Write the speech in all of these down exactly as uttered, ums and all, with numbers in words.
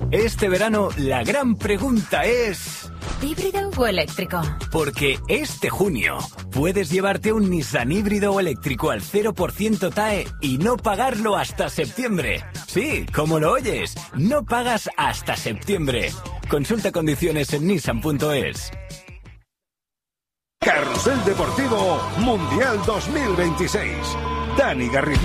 Este verano la gran pregunta es... ¿híbrido o eléctrico? Porque este junio puedes llevarte un Nissan híbrido o eléctrico al cero por ciento T A E y no pagarlo hasta septiembre. Sí, como lo oyes, no pagas hasta septiembre. Consulta condiciones en nissan punto es. Carrusel Deportivo Mundial dos mil veintiséis. Dani Garrido.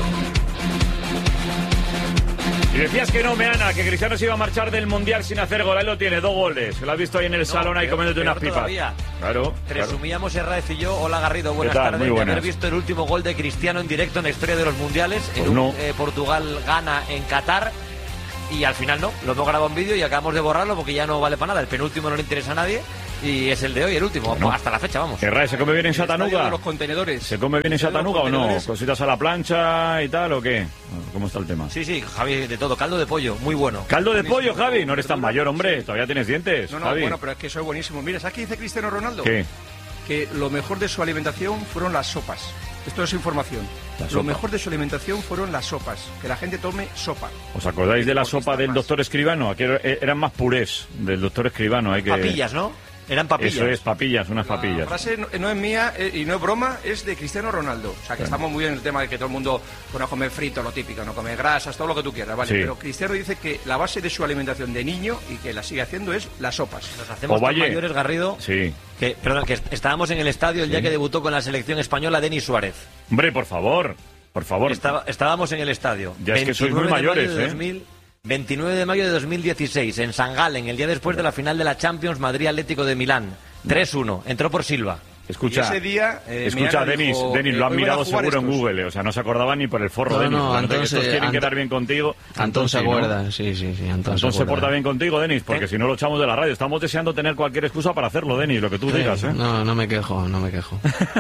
Y decías que no, Meana, que Cristiano se iba a marchar del Mundial sin hacer gol. Ahí lo tiene, dos goles. Lo has visto ahí en el no, salón ahí comiéndote unas pipas. Todavía. Claro. Presumíamos claro. Herráez y yo. Hola Garrido, buenas tal? tardes. De haber visto el último gol de Cristiano en directo en la historia de los mundiales. Pues en no. un, eh, Portugal gana en Qatar. Y al final no, lo hemos grabado en vídeo y acabamos de borrarlo porque ya no vale para nada. El penúltimo no le interesa a nadie y es el de hoy, el último. Bueno, hasta la fecha, vamos. Herráez, ¿se come bien en Chattanooga? Los contenedores. ¿Se come bien en Chattanooga o no? ¿Cositas a la plancha y tal o qué? ¿Cómo está el tema? Sí, sí, Javi, de todo. Caldo de pollo, muy bueno. ¿Caldo de pollo, Javi? No eres tan mayor, hombre. Todavía tienes dientes, No, no, Javi. bueno, pero es que soy buenísimo. Mira, ¿sabes qué dice Cristiano Ronaldo? ¿Qué? Que lo mejor de su alimentación fueron las sopas. Esto es información. La lo sopa. mejor de su alimentación fueron las sopas. Que la gente tome sopa. ¿Os acordáis de la sopa del doctor Escribano? Aquí eran más purés del doctor Escribano. Hay que... Papillas, ¿no? Eran papillas. Eso es, papillas, unas la papillas. La frase no, no es mía eh, y no es broma, es de Cristiano Ronaldo. O sea, que sí. Estamos muy bien en el tema de que todo el mundo pone a comer frito, lo típico, no comer grasas, todo lo que tú quieras, ¿vale? Sí. Pero Cristiano dice que la base de su alimentación de niño y que la sigue haciendo es las sopas. Nos hacemos tan mayores, Garrido. Sí. Que, perdón, que estábamos en el estadio el sí. día que debutó con la selección española Denis Suárez. Hombre, por favor, por favor. Estaba, estábamos en el estadio. Ya es que sois muy mayores, ¿eh? dos mil, veintinueve de mayo de dos mil dieciséis, en San Galen, el día después de la final de la Champions Madrid-Atlético de Milán. tres uno, entró por Silva. Escucha, ese día, eh, escucha Denis, dijo, Denis, eh, lo han mirado seguro estos. en Google, o sea, no se acordaba ni por el forro, no, Denis. No, Antón que estos se, quieren Antón, quedar bien contigo. Antón, Antón se acuerda, ¿no? sí, sí, sí. Antón, Antón se, se porta bien contigo, Denis, porque ¿Eh? si no lo echamos de la radio. Estamos deseando tener cualquier excusa para hacerlo, Denis, lo que tú sí, digas, ¿eh? No, no me quejo, no me quejo.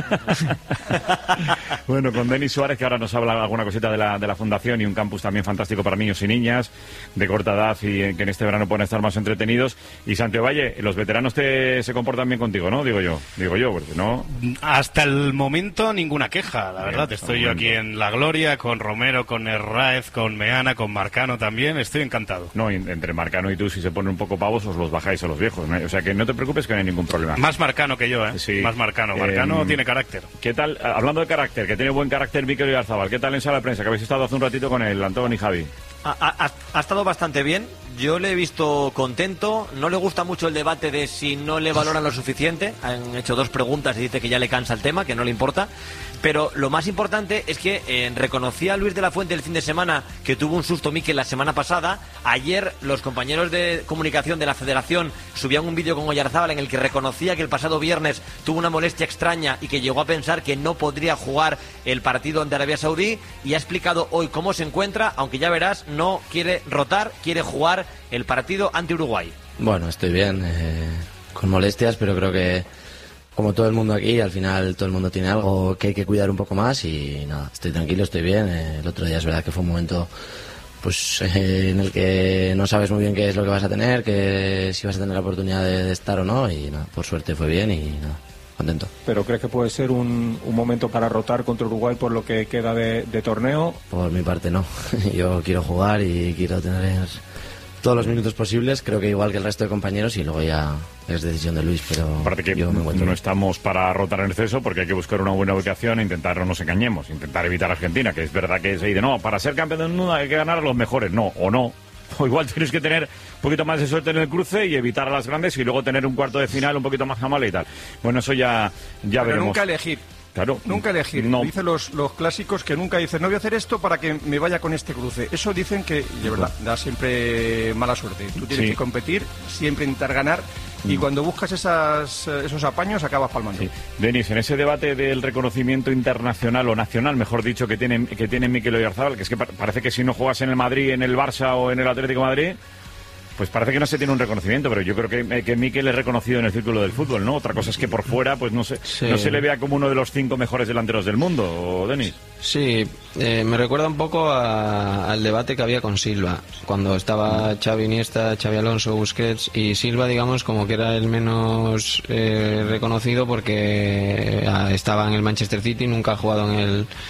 Bueno, con Denis Suárez, que ahora nos habla alguna cosita de la, de la fundación y un campus también fantástico para niños y niñas de corta edad y que en este verano pueden estar más entretenidos. Y Santiago Valle, los veteranos te, se comportan bien contigo, ¿no? Digo yo, digo yo, porque no... Hasta el momento ninguna queja, la verdad. Estoy yo aquí en La Gloria, con Romero, con Herráez, con Meana, con Marcano también. Estoy encantado. No, entre Marcano y tú, si se ponen un poco pavos, os los bajáis a los viejos, ¿no? O sea, que no te preocupes, que no hay ningún problema. Más Marcano que yo, ¿eh? Sí. Más Marcano. Marcano eh, tiene carácter. ¿Qué tal? Hablando de carácter, que tiene buen carácter Mikel Oyarzabal. ¿Qué tal en sala de prensa? Que habéis estado hace un ratito con él, Antón y Javi. Ha, ha, ha estado bastante bien. Yo le he visto contento. No le gusta mucho el debate de si no le valoran lo suficiente. Han hecho dos preguntas y dice que ya le cansa el tema, que no le importa. Pero lo más importante es que eh, reconocía a Luis de la Fuente el fin de semana que tuvo un susto Mikel la semana pasada. Ayer los compañeros de comunicación de la Federación subían un vídeo con Oyarzabal en el que reconocía que el pasado viernes tuvo una molestia extraña y que llegó a pensar que no podría jugar el partido ante Arabia Saudí, y ha explicado hoy cómo se encuentra, aunque ya verás, no quiere rotar, quiere jugar el partido ante Uruguay. Bueno, estoy bien, eh, con molestias, pero creo que como todo el mundo aquí, al final todo el mundo tiene algo que hay que cuidar un poco más y nada, estoy tranquilo, estoy bien. Eh, el otro día es verdad que fue un momento pues eh, en el que no sabes muy bien qué es lo que vas a tener, que si vas a tener la oportunidad de, de estar o no, y nada, por suerte fue bien y nada, contento. ¿Pero crees que puede ser un, un momento para rotar contra Uruguay por lo que queda de, de torneo? Por mi parte no, yo quiero jugar y quiero tener todos los minutos posibles, creo que igual que el resto de compañeros, y luego ya es decisión de Luis, pero aparte que yo me encuentro no bien. Estamos para rotar en exceso porque hay que buscar una buena ubicación e intentar, no nos engañemos, intentar evitar a Argentina, que es verdad que se dice, no, para ser campeón del mundo hay que ganar a los mejores, no, o no. O igual tienes que tener un poquito más de suerte en el cruce y evitar a las grandes y luego tener un cuarto de final un poquito más amable y tal. Bueno, eso ya, ya pero veremos. Nunca elegir. Claro. Nunca elegir. No. Dicen los, los clásicos que nunca dicen, no voy a hacer esto para que me vaya con este cruce. Eso dicen que, de verdad, da siempre mala suerte. Tú tienes sí. que competir, siempre intentar ganar, y cuando buscas esas, esos apaños acabas palmando. Sí. Denis, en ese debate del reconocimiento internacional o nacional, mejor dicho, que tiene, que tiene Mikel Oyarzabal, que es que parece que si no juegas en el Madrid, en el Barça o en el Atlético de Madrid, pues parece que no se tiene un reconocimiento, pero yo creo que, que Mikel es reconocido en el círculo del fútbol, ¿no? Otra cosa es que por fuera, pues no se, sí. no se le vea como uno de los cinco mejores delanteros del mundo, Denis. Sí, eh, me recuerda un poco a, al debate que había con Silva, cuando estaba Xavi Iniesta, Xavi Alonso, Busquets, y Silva, digamos, como que era el menos eh, reconocido porque estaba en el Manchester City, nunca ha jugado en el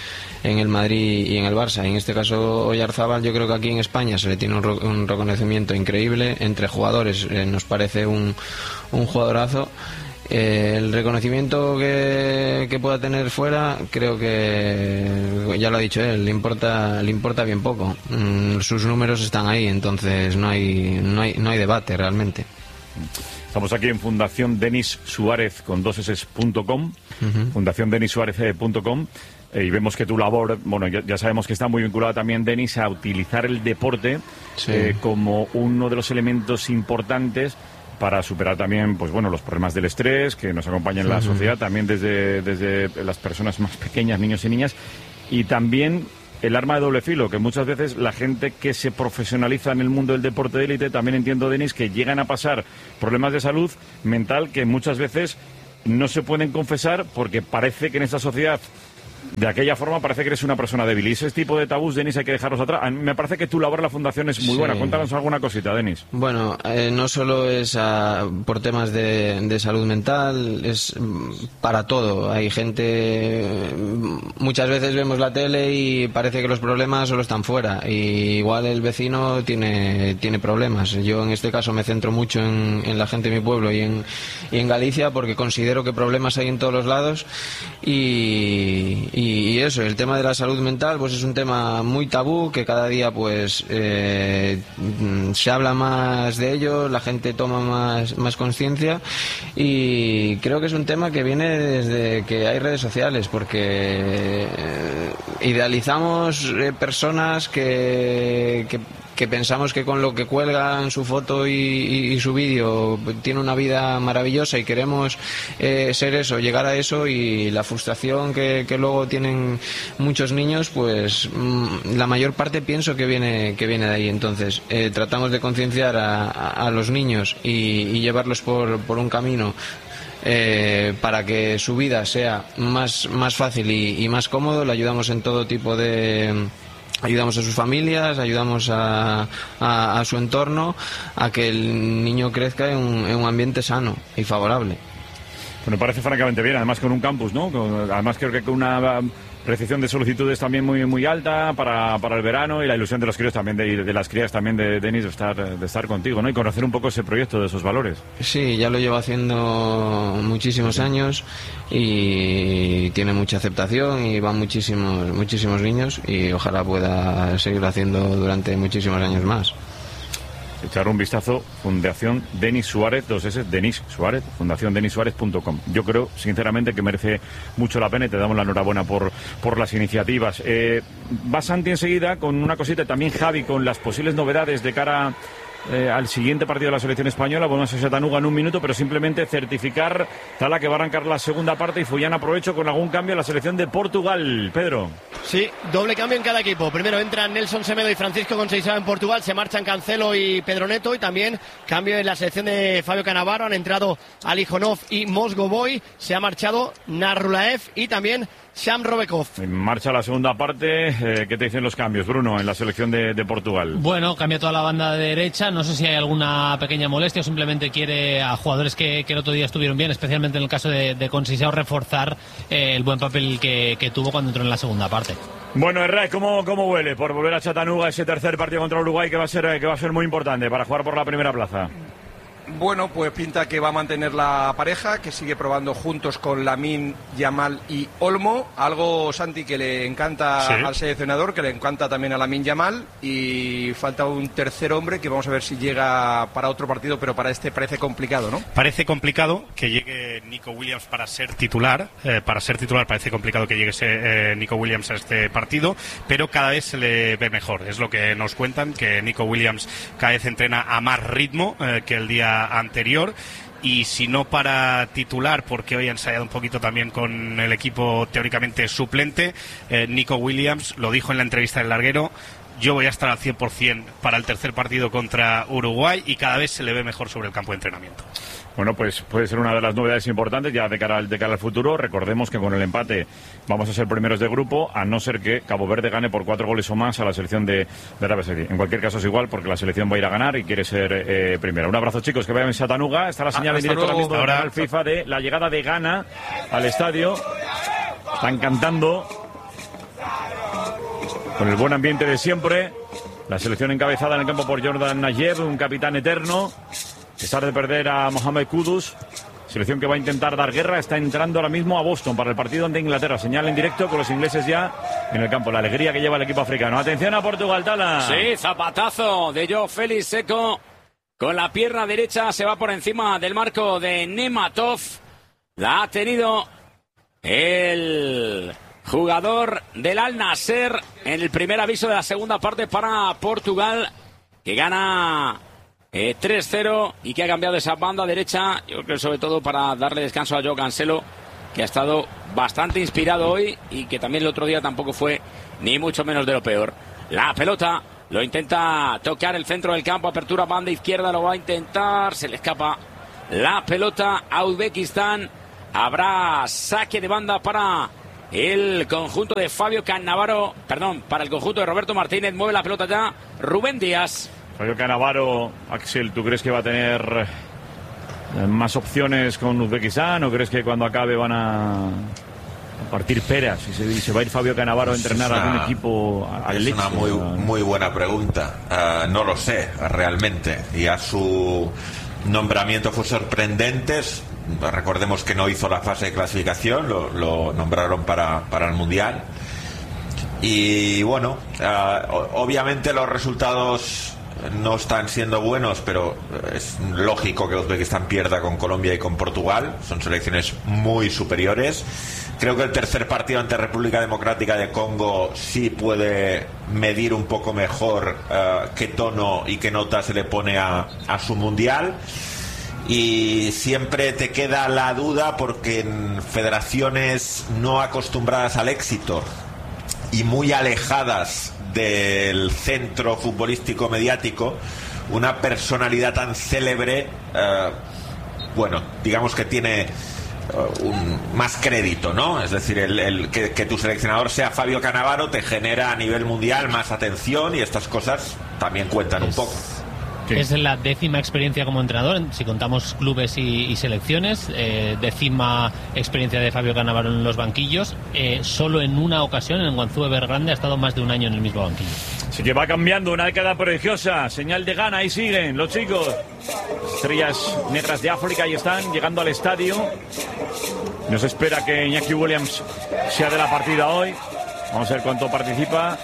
en el Madrid y en el Barça. En este caso Oyarzábal, yo creo que aquí en España se le tiene un, ro- un reconocimiento increíble entre jugadores, eh, nos parece un, un jugadorazo. Eh, el reconocimiento que, que pueda tener fuera, creo que ya lo ha dicho él, le importa, le importa bien poco. Mm, sus números están ahí, entonces no hay, no hay, no hay debate realmente. Estamos aquí en Fundación Denis Suárez con dos eses punto com, uh-huh. fundación denis suárez punto com, eh, y vemos que tu labor, bueno, ya, ya sabemos que está muy vinculada también, Denis, a utilizar el deporte sí. eh, como uno de los elementos importantes para superar también, pues bueno, los problemas del estrés que nos acompañan en la uh-huh. sociedad, también desde, desde las personas más pequeñas, niños y niñas, y también el arma de doble filo, que muchas veces la gente que se profesionaliza en el mundo del deporte de élite, también entiendo, Denis, que llegan a pasar problemas de salud mental que muchas veces no se pueden confesar porque parece que en esta sociedad, de aquella forma, parece que eres una persona débil. Y ese tipo de tabús, Denis, hay que dejarlos atrás. Me parece que tu labor en la Fundación es muy sí. buena. Cuéntanos alguna cosita, Denis. Bueno, eh, no solo es a, por temas de, de salud mental, es para todo. Hay gente... Muchas veces vemos la tele y parece que los problemas solo están fuera. Y igual el vecino tiene, tiene problemas. Yo en este caso me centro mucho en, en la gente de mi pueblo y en, y en Galicia porque considero que problemas hay en todos los lados. Y... Y eso, el tema de la salud mental pues es un tema muy tabú que cada día pues eh, se habla más de ello, la gente toma más, más conciencia y creo que es un tema que viene desde que hay redes sociales porque eh, idealizamos eh, personas que, que que pensamos que con lo que cuelgan su foto y, y, y su vídeo tiene una vida maravillosa y queremos eh, ser eso, llegar a eso, y la frustración que, que luego tienen muchos niños, pues mmm, la mayor parte pienso que viene que viene de ahí. Entonces eh, tratamos de concienciar a, a, a los niños y, y llevarlos por, por un camino Eh, para que su vida sea más, más fácil y, y más cómodo. Le ayudamos en todo tipo de... Ayudamos a sus familias, ayudamos a, a, a su entorno, a que el niño crezca en un, en un ambiente sano y favorable. Pues me parece francamente bien, además con un campus, ¿no? Con, además creo que con una recepción de solicitudes también muy muy alta para, para el verano, y la ilusión de los críos también, de, de las crías también de Denis, de estar, de estar contigo, ¿no? Y conocer un poco ese proyecto, de esos valores. Sí, ya lo llevo haciendo muchísimos años y tiene mucha aceptación y van muchísimos, muchísimos niños y ojalá pueda seguirlo haciendo durante muchísimos años más. Echar un vistazo, Fundación Denis Suárez, dos S, Denis Suárez, fundación denis suárez punto com. Yo creo, sinceramente, que merece mucho la pena y te damos la enhorabuena por, por las iniciativas. Eh, va Santi enseguida con una cosita, también Javi, con las posibles novedades de cara eh, al siguiente partido de la selección española. Volvemos a Chattanooga en un minuto, pero simplemente certificar, Tala, que va a arrancar la segunda parte, y Fullán aprovecho con algún cambio en la selección de Portugal. Pedro. Sí, doble cambio en cada equipo. Primero entran Nelson Semedo y Francisco Conceição en Portugal, se marchan Cancelo y Pedro Neto, y también cambio en la selección de Fabio Cannavaro. Han entrado Alijonov y Mosgovoy, se ha marchado Narrulaev y también Sam Robekov. En marcha la segunda parte. Eh, ¿Qué te dicen los cambios, Bruno, en la selección de, de Portugal? Bueno, cambia toda la banda derecha. No sé si hay alguna pequeña molestia o simplemente quiere a jugadores que, que el otro día estuvieron bien, especialmente en el caso de, de Conceição, reforzar eh, el buen papel que, que tuvo cuando entró en la segunda parte. Bueno, Herrera, ¿cómo, ¿cómo huele por volver a Chattanooga ese tercer partido contra Uruguay, que va a ser, que va a ser muy importante para jugar por la primera plaza? Bueno, pues pinta que va a mantener la pareja, que sigue probando juntos con Lamine Yamal y Olmo, algo, Santi, que le encanta sí. al seleccionador, que le encanta también a Lamine Yamal, y falta un tercer hombre que vamos a ver si llega para otro partido, pero para este parece complicado, ¿no? Parece complicado que llegue Nico Williams para ser titular, eh, para ser titular parece complicado que llegue ese, eh, Nico Williams a este partido, pero cada vez se le ve mejor, es lo que nos cuentan, que Nico Williams cada vez entrena a más ritmo eh, que el día anterior, y si no para titular, porque hoy ha ensayado un poquito también con el equipo teóricamente suplente, eh, Nico Williams lo dijo en la entrevista del larguero: yo voy a estar al cien por ciento para el tercer partido contra Uruguay, y cada vez se le ve mejor sobre el campo de entrenamiento. Bueno, pues puede ser una de las novedades importantes ya de cara al, de cara al futuro. Recordemos que con el empate vamos a ser primeros de grupo, a no ser que Cabo Verde gane por cuatro goles o más a la selección de, de Arabia Saudí. En cualquier caso es igual, porque la selección va a ir a ganar y quiere ser eh, primera. Un abrazo, chicos, que vayan en Chattanooga. Está la señal ah, en directo ahora mismo al FIFA de la llegada de Ghana al estadio. Están cantando con el buen ambiente de siempre. La selección encabezada en el campo por Jordan Nayev, un capitán eterno. A pesar de perder a Mohamed Kudus, selección que va a intentar dar guerra, está entrando ahora mismo a Boston para el partido ante Inglaterra. Señal en directo con los ingleses ya en el campo. La alegría que lleva el equipo africano. Atención a Portugal, Tala. Sí, zapatazo de Joao Félix seco. Con la pierna derecha se va por encima del marco de Nematov. La ha tenido el jugador del Al Nassr en el primer aviso de la segunda parte para Portugal, que gana Eh, tres cero y que ha cambiado esa banda derecha, yo creo sobre todo para darle descanso a Joao Cancelo, que ha estado bastante inspirado hoy y que también el otro día tampoco fue ni mucho menos de lo peor. La pelota lo intenta tocar el centro del campo, apertura banda izquierda, lo va a intentar, se le escapa la pelota a Uzbekistán. Habrá saque de banda para el conjunto de Fabio Cannavaro, perdón, para el conjunto de Roberto Martínez. Mueve la pelota ya Rubén Díaz. Fabio Cannavaro, Axel, ¿tú crees que va a tener más opciones con Uzbekistán o crees que cuando acabe van a partir peras y se, y se va a ir Fabio Cannavaro a entrenar a algún equipo al Es éxito? una muy, muy buena pregunta. Uh, no lo sé, realmente. Ya su nombramiento fue sorprendente. Recordemos que no hizo la fase de clasificación, lo, lo nombraron para, para el Mundial. Y bueno, uh, obviamente los resultados no están siendo buenos, pero es lógico que Uzbekistán pierda con Colombia y con Portugal. Son selecciones muy superiores. Creo que el tercer partido ante República Democrática de Congo sí puede medir un poco mejor uh, qué tono y qué nota se le pone a, a su mundial. Y siempre te queda la duda porque en federaciones no acostumbradas al éxito y muy alejadas del centro futbolístico mediático, una personalidad tan célebre, eh, bueno, digamos que tiene uh, un, más crédito, ¿no? Es decir, el, el que, que tu seleccionador sea Fabio Cannavaro te genera a nivel mundial más atención y estas cosas también cuentan un poco. Sí. Es la décima experiencia como entrenador, si contamos clubes y, y selecciones, eh, décima experiencia de Fabio Cannavaro en los banquillos. Eh, solo en una ocasión, en Guangzhou Evergrande, ha estado más de un año en el mismo banquillo. Así que va cambiando, una década prodigiosa, señal de gana, ahí siguen los chicos. Estrellas negras de África, ahí están, llegando al estadio. Nos espera que Iñaki Williams sea de la partida hoy. Vamos a ver cuánto participa.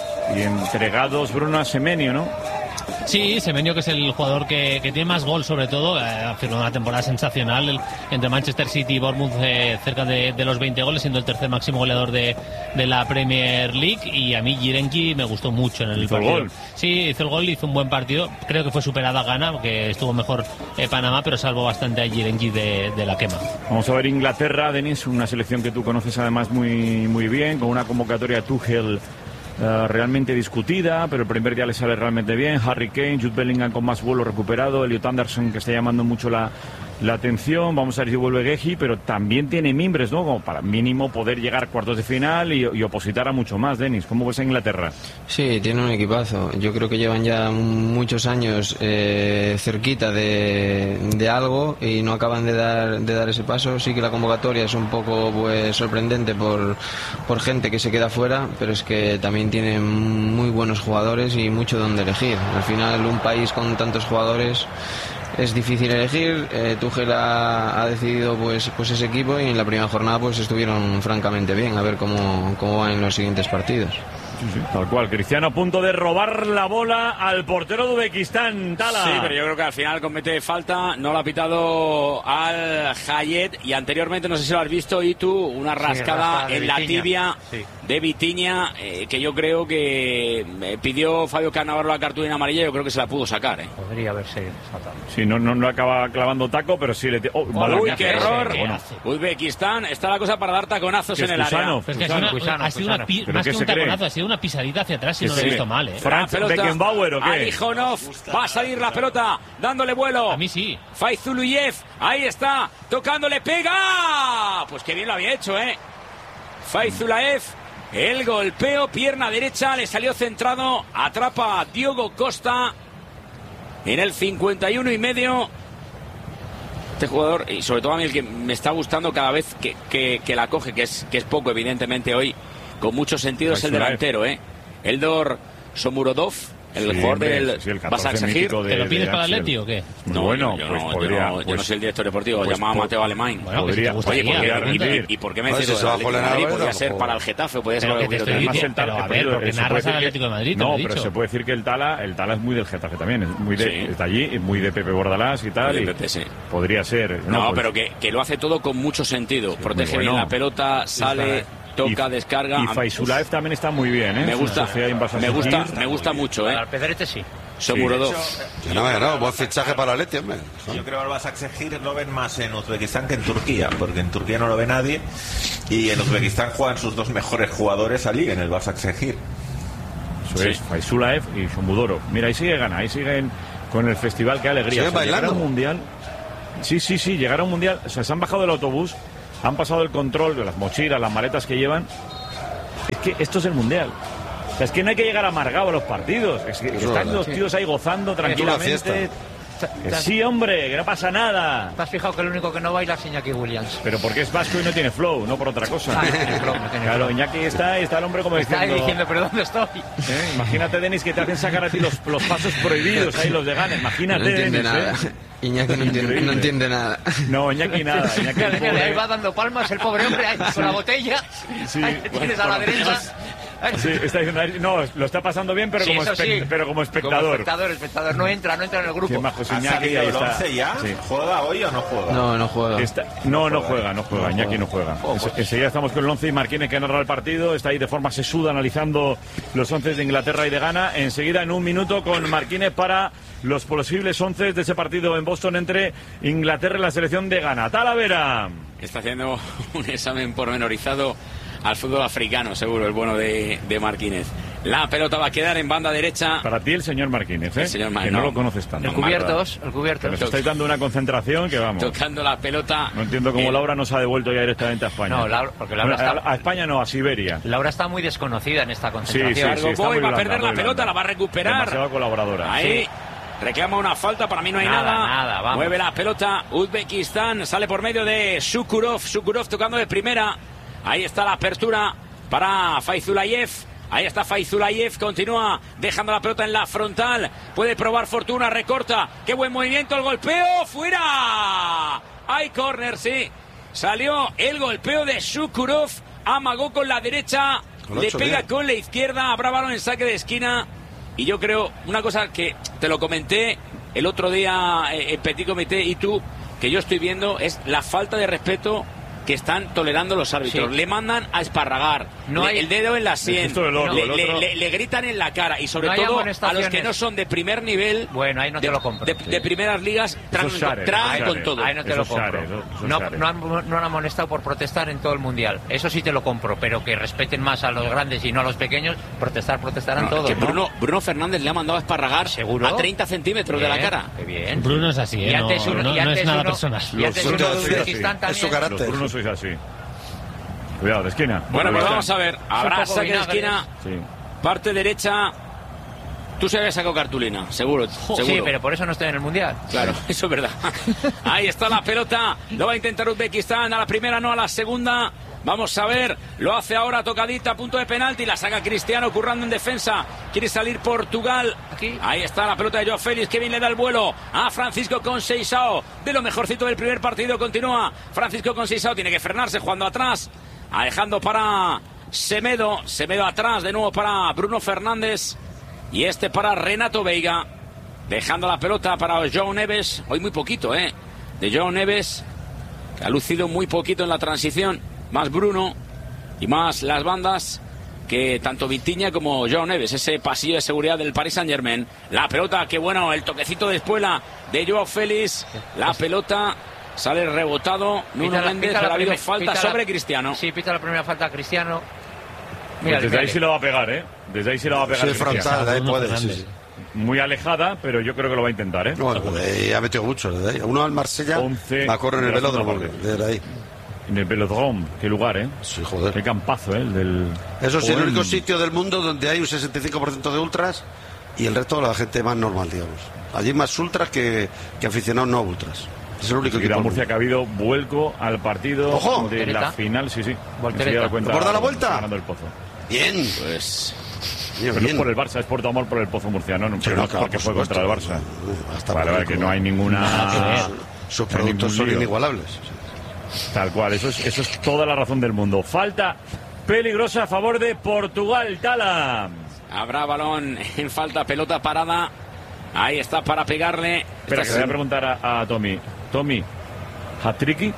Y entregados Bruno a Semenyo, ¿no? Sí, Semenyo, que es el jugador que, que tiene más gol, sobre todo, eh, ha firmado una temporada sensacional el, entre Manchester City y Bournemouth, eh, cerca de, de los veinte goles, siendo el tercer máximo goleador de, de la Premier League. Y a mí Jirenki me gustó mucho en el hizo partido. El gol. Sí, hizo el gol, hizo un buen partido. Creo que fue superada Ghana, porque estuvo mejor eh, Panamá, pero salvó bastante a Jirenki de, de la quema. Vamos a ver Inglaterra, Denis, una selección que tú conoces además muy, muy bien, con una convocatoria de Tuchel Uh, realmente discutida, pero el primer día le sale realmente bien. Harry Kane, Jude Bellingham con más vuelo recuperado, Elliot Anderson, que está llamando mucho la, la atención. Vamos a ver si vuelve Guehi, pero también tiene mimbres, ¿no? Como para mínimo poder llegar a cuartos de final y, y opositar a mucho más. Denis, ¿cómo ves a Inglaterra? Sí, tiene un equipazo. Yo creo que llevan ya muchos años eh, cerquita de, de algo y no acaban de dar de dar ese paso. Sí que la convocatoria es un poco pues sorprendente por, por gente que se queda fuera, pero es que también tienen muy buenos jugadores y mucho donde elegir. Al final, un país con tantos jugadores es difícil elegir. eh, Tuchel ha, ha decidido pues pues ese equipo y en la primera jornada pues estuvieron francamente bien. A ver cómo, cómo van en los siguientes partidos. Sí, sí, tal cual. Cristiano a punto de robar la bola al portero de Uzbekistán, Tala. Sí, pero yo creo que al final comete falta, no lo ha pitado al Hayet y anteriormente, no sé si lo has visto, y tú, una rascada sí, en la tibia sí. de Vitinha, eh, que yo creo que eh, pidió Fabio Cannavaro la cartulina amarilla, yo creo que se la pudo sacar. ¿eh? Podría haberse sacado. Sí, no, no, no acaba clavando taco, pero sí le... Te... Oh, oh, uy, qué error. Bueno. Uzbekistán, está la cosa para dar taconazos en el área. Es que ha sido una, Cusano, ha sido una pi- más que un taconazo, cree? ha sido una pisadita hacia atrás y no lo he visto mal, ¿eh? Franz Beckenbauer, ¿o qué? Ali Jonov, va a salir la pelota, dándole vuelo. A mí sí. Faizuluyev, ahí está, tocándole, pega. Pues qué bien lo había hecho, ¿eh? Faizulayev, el golpeo, pierna derecha, le salió centrado, atrapa a Diogo Costa en el cincuenta y uno y medio. Este jugador, y sobre todo a mí el que me está gustando cada vez que, que, que la coge, que es, que es poco evidentemente hoy, con mucho sentido, es el delantero, ¿eh? Eldor Shomurodov, el Sí, jugador hombre, del sí, el Basak catorce mítico Shahir. de- ¿Te lo pides de para Axel. Atleti o qué? Muy No, bueno, yo, pues no, podría, yo, no, yo pues- no soy el director deportivo, pues llamaba a po- Mateo Alemán. Bueno, que si te podría, gustaría, podría Oye, pregunta. rendir. ¿y, y por qué me Pues dices si se va Atlético con de el Madrid? Alavés, Podría a lo ser mejor. para el Getafe, podría ser Pero para que el te estoy Oviedo. Además, diciendo, el Tala- pero a pero ver, porque se puede narras decir al que- Atlético de Madrid, te lo No, he pero dicho. se puede decir que el Tala, el Tala es muy del Getafe también, es muy de, Sí. está allí, es muy de Pepe Bordalás y tal. Muy de y Pepe, sí. Podría ser. No, pues- pero que, que lo hace todo con mucho sentido. Protege muy bien bueno. la pelota, sale, toca, Y- descarga. Y Faisulaev también está muy bien, ¿eh? Me gusta, Sociedad en Basak me gusta, Shahir. me gusta mucho, ¿eh? Al Pedrete sí. Shomurodov. Que no, que no, buen fichaje para Atleti, hombre. Yo creo que el Basak Shahir lo ven más en Uzbekistán que en Turquía, porque en Turquía no lo ve nadie y en Uzbekistán juegan sus dos mejores jugadores allí en el Basak Shahir. Eso es, Faisulaev y Shomurodov. Mira, ahí sigue gana, ahí siguen con el festival, qué alegría. ¿Siguen O sea, llegar a bailando? un mundial. Sí, sí, sí, llegar a un mundial. O sea, se han bajado del autobús, han pasado el control de las mochilas, las maletas que llevan. Es que esto es el mundial. O sea, es que no hay que llegar amargado a los partidos. Es que, que Eso están es los verdad. tíos ahí gozando Es una tranquilamente. fiesta. Que sí, hombre, que no pasa nada. ¿Te has fijado que el único que no baila es Iñaki Williams? Pero porque es vasco y no tiene flow, no por otra cosa. Ah, no tiene flow, no tiene Claro, flow. Iñaki está y está el hombre como Está ahí diciendo... diciendo, ¿pero dónde estoy? ¿eh? Imagínate, Denis, que te hacen sacar a ti los, los pasos prohibidos, ahí los de Gana. Imagínate, No entiende Denis, nada. ¿eh? Iñaki no entiende, Increíble. no entiende nada. No, Iñaki nada. Iñaki, Mira, el mira, pobre- ahí va dando palmas el pobre hombre ahí, con la botella. Sí, Ahí le tienes a la derecha. Sí, está diciendo, no, lo está pasando bien, pero, Sí, como, eso espe- sí. pero como Como espectador. espectador, espectador. No entra, no entra en el Qué grupo. majo es ¿Ha Iñaki, salido ahí el está. once ya? Sí. ¿Juega hoy o no juega? No, no juega. Está- no, no juega, no juega. Iñaki no juega. Ense- Enseguida estamos con el once y Marquínez que narra el partido. Está ahí de forma sesuda analizando los once de Inglaterra y de Ghana. Enseguida, en un minuto, con Marquínez para los posibles once de ese partido en Boston entre Inglaterra y la selección de Ghana. Talavera. Está haciendo un examen pormenorizado al fútbol africano, seguro, el bueno de, de Marquínez. La pelota va a quedar en banda derecha. Para ti el señor Marquínez, ¿eh? El señor Mar- que no, no. lo conoces tanto. El cubiertos, el Que cubiertos. nos estáis dando una concentración que vamos. Tocando la pelota. No entiendo cómo El- Laura nos ha devuelto ya directamente a España. No, Laura- porque Laura Bueno, está- a, a España no, a Siberia. Laura está muy desconocida en esta concentración. Sí, sí, Largo está Boy muy va a blanda, perder muy la pelota, blanda. la va a recuperar. Demasiado colaboradora. Ahí reclama una falta, para mí no hay Nada, nada. nada, vamos. Mueve la pelota Uzbekistán, sale por medio de Shukurov, Shukurov tocando de primera. Ahí está la apertura para Faizulayev. Ahí está Faizulayev, continúa dejando la pelota en la frontal. Puede probar fortuna, recorta. Qué buen movimiento, el golpeo, fuera. Hay córner, sí. Salió el golpeo de Shukurov, amagó con la derecha, Con le ocho, pega bien. con la izquierda, habrá balón en saque de esquina. Y yo creo, una cosa que te lo comenté el otro día eh, en Petit Comité y tú, que yo estoy viendo, es la falta de respeto que están tolerando los árbitros. Sí. Le mandan a esparragar, No le- hay- el dedo en la sien, Esto del otro, le, el le- otro- le- le gritan en la cara y sobre No hay todo a los amonestaciones. que no son de primer nivel, Bueno, ahí no te de, lo compro. de- de primeras ligas, tragan, Eso es share, tragan eso es con share. todo. Ahí no te Eso lo es compro. share, eso- eso es no, share. no, han, no han amonestado por protestar en todo el mundial. Eso sí te lo compro, pero que respeten más a los grandes y no a los pequeños, protestar, protestarán No, todos. que ¿no? Bruno, Bruno Fernández le ha mandado a esparragar ¿Seguro? a treinta centímetros de la Bien, cara. qué bien. Bruno es así, ¿eh? Y No, antes uno- no- y no antes es nada uno- personal. Y antes Los uno de Brunos, Uzbekistán sí, es su también. carácter. Los Brunos sois así. Cuidado, de esquina. Bueno, pues Ahí vamos está. a ver. Habrá un poco saque de vinagre. esquina, Sí. parte derecha. Tú se habías sacado cartulina, seguro, seguro. Sí, pero por eso no estoy en el mundial. Claro, eso es verdad. Ahí está la pelota. Lo va a intentar Uzbekistán. A la primera, no a la segunda. Vamos a ver. Lo hace ahora tocadita a punto de penalti. La saca Cristiano currando en defensa. Quiere salir Portugal. Aquí. Ahí está la pelota de Joao Félix. Que bien le da el vuelo a Francisco Conceição. De lo mejorcito del primer partido. Continúa Francisco Conceição. Tiene que frenarse jugando atrás. Dejando para Semedo. Semedo atrás. De nuevo para Bruno Fernández. Y este para Renato Veiga. Dejando la pelota para João Neves. Hoy muy poquito, ¿eh? De João Neves. Que ha lucido muy poquito en la transición. Más Bruno. Y más las bandas. Que tanto Vitinha como João Neves. Ese pasillo de seguridad del Paris Saint-Germain. La pelota, que bueno. El toquecito de espuela de Joao Félix. La pelota. Sale rebotado. Nuno Pita la- Méndez. pita la Pero ha habido primer- falta pita la- sobre Cristiano. Sí, pita la primera falta a Cristiano. Pues Mírale, desde ahí mírale. sí lo va a pegar, ¿eh? Desde ahí sí lo va a pegar. Sí, es Cristiano. frontal, de ahí Bruno puede. Sí, Fernández. sí. Muy alejada, pero yo creo que lo va a intentar, ¿eh? Bueno, pues de ahí ha metido mucho. Desde ahí. Uno al Marsella, once va a correr en el de la velódromo. segunda parte. Desde ahí. En el Velodrome, qué lugar, ¿eh? Sí, joder. Qué campazo, ¿eh? El del... Eso sí, el Joder. único sitio del mundo donde hay un sesenta y cinco por ciento de ultras y el resto de la gente más normal, digamos. Allí hay más ultras que, que aficionados no ultras. Es el único Enseguida equipo. Murcia que ha habido vuelco al partido ¡Ojo! de la Voltereta. final, sí, sí. Voltereta. Enseguida cuenta- ¿Por dar la vuelta? ganando el Pozo. Bien. Pues Pero no es por el Barça, es por tu amor por el Pozo Murciano, no, pero no, no claro, porque por fue supuesto. contra el Barça. Hasta Vale, vale, que no hay ninguna... Sus no hay productos ningún son lío. inigualables. Tal cual, eso es, eso es toda la razón del mundo. Falta peligrosa a favor de Portugal, Tala. Habrá balón en falta, pelota parada. Ahí está para pegarle. Espera, que le voy a preguntar a, a Tommy. Tommy, ¿hat-tricky?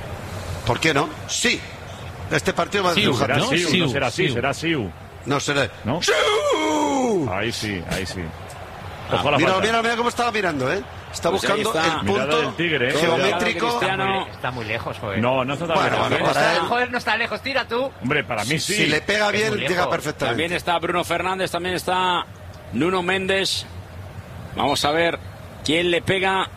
¿Por qué no? Sí. Este partido va a Siu, dibujar. será Siu, no será así, será Siu. No será. ¿No? ¡Siu! Ahí sí, ahí sí. Ah, Ojo a la mira, falta. mira, mira cómo estaba mirando, ¿eh? Está Pues buscando ahí está. el Mirada punto del tigre, ¿eh? geométrico. Está muy, está muy lejos, joder. No, no está tan Bueno, lejos. bueno, ¿eh? para Está- él- joder, no está lejos, tira tú. Hombre, para mí sí. Si le pega Es bien, muy llega lejos. perfectamente. También está Bruno Fernández, también está Nuno Méndez. Vamos a ver quién le pega.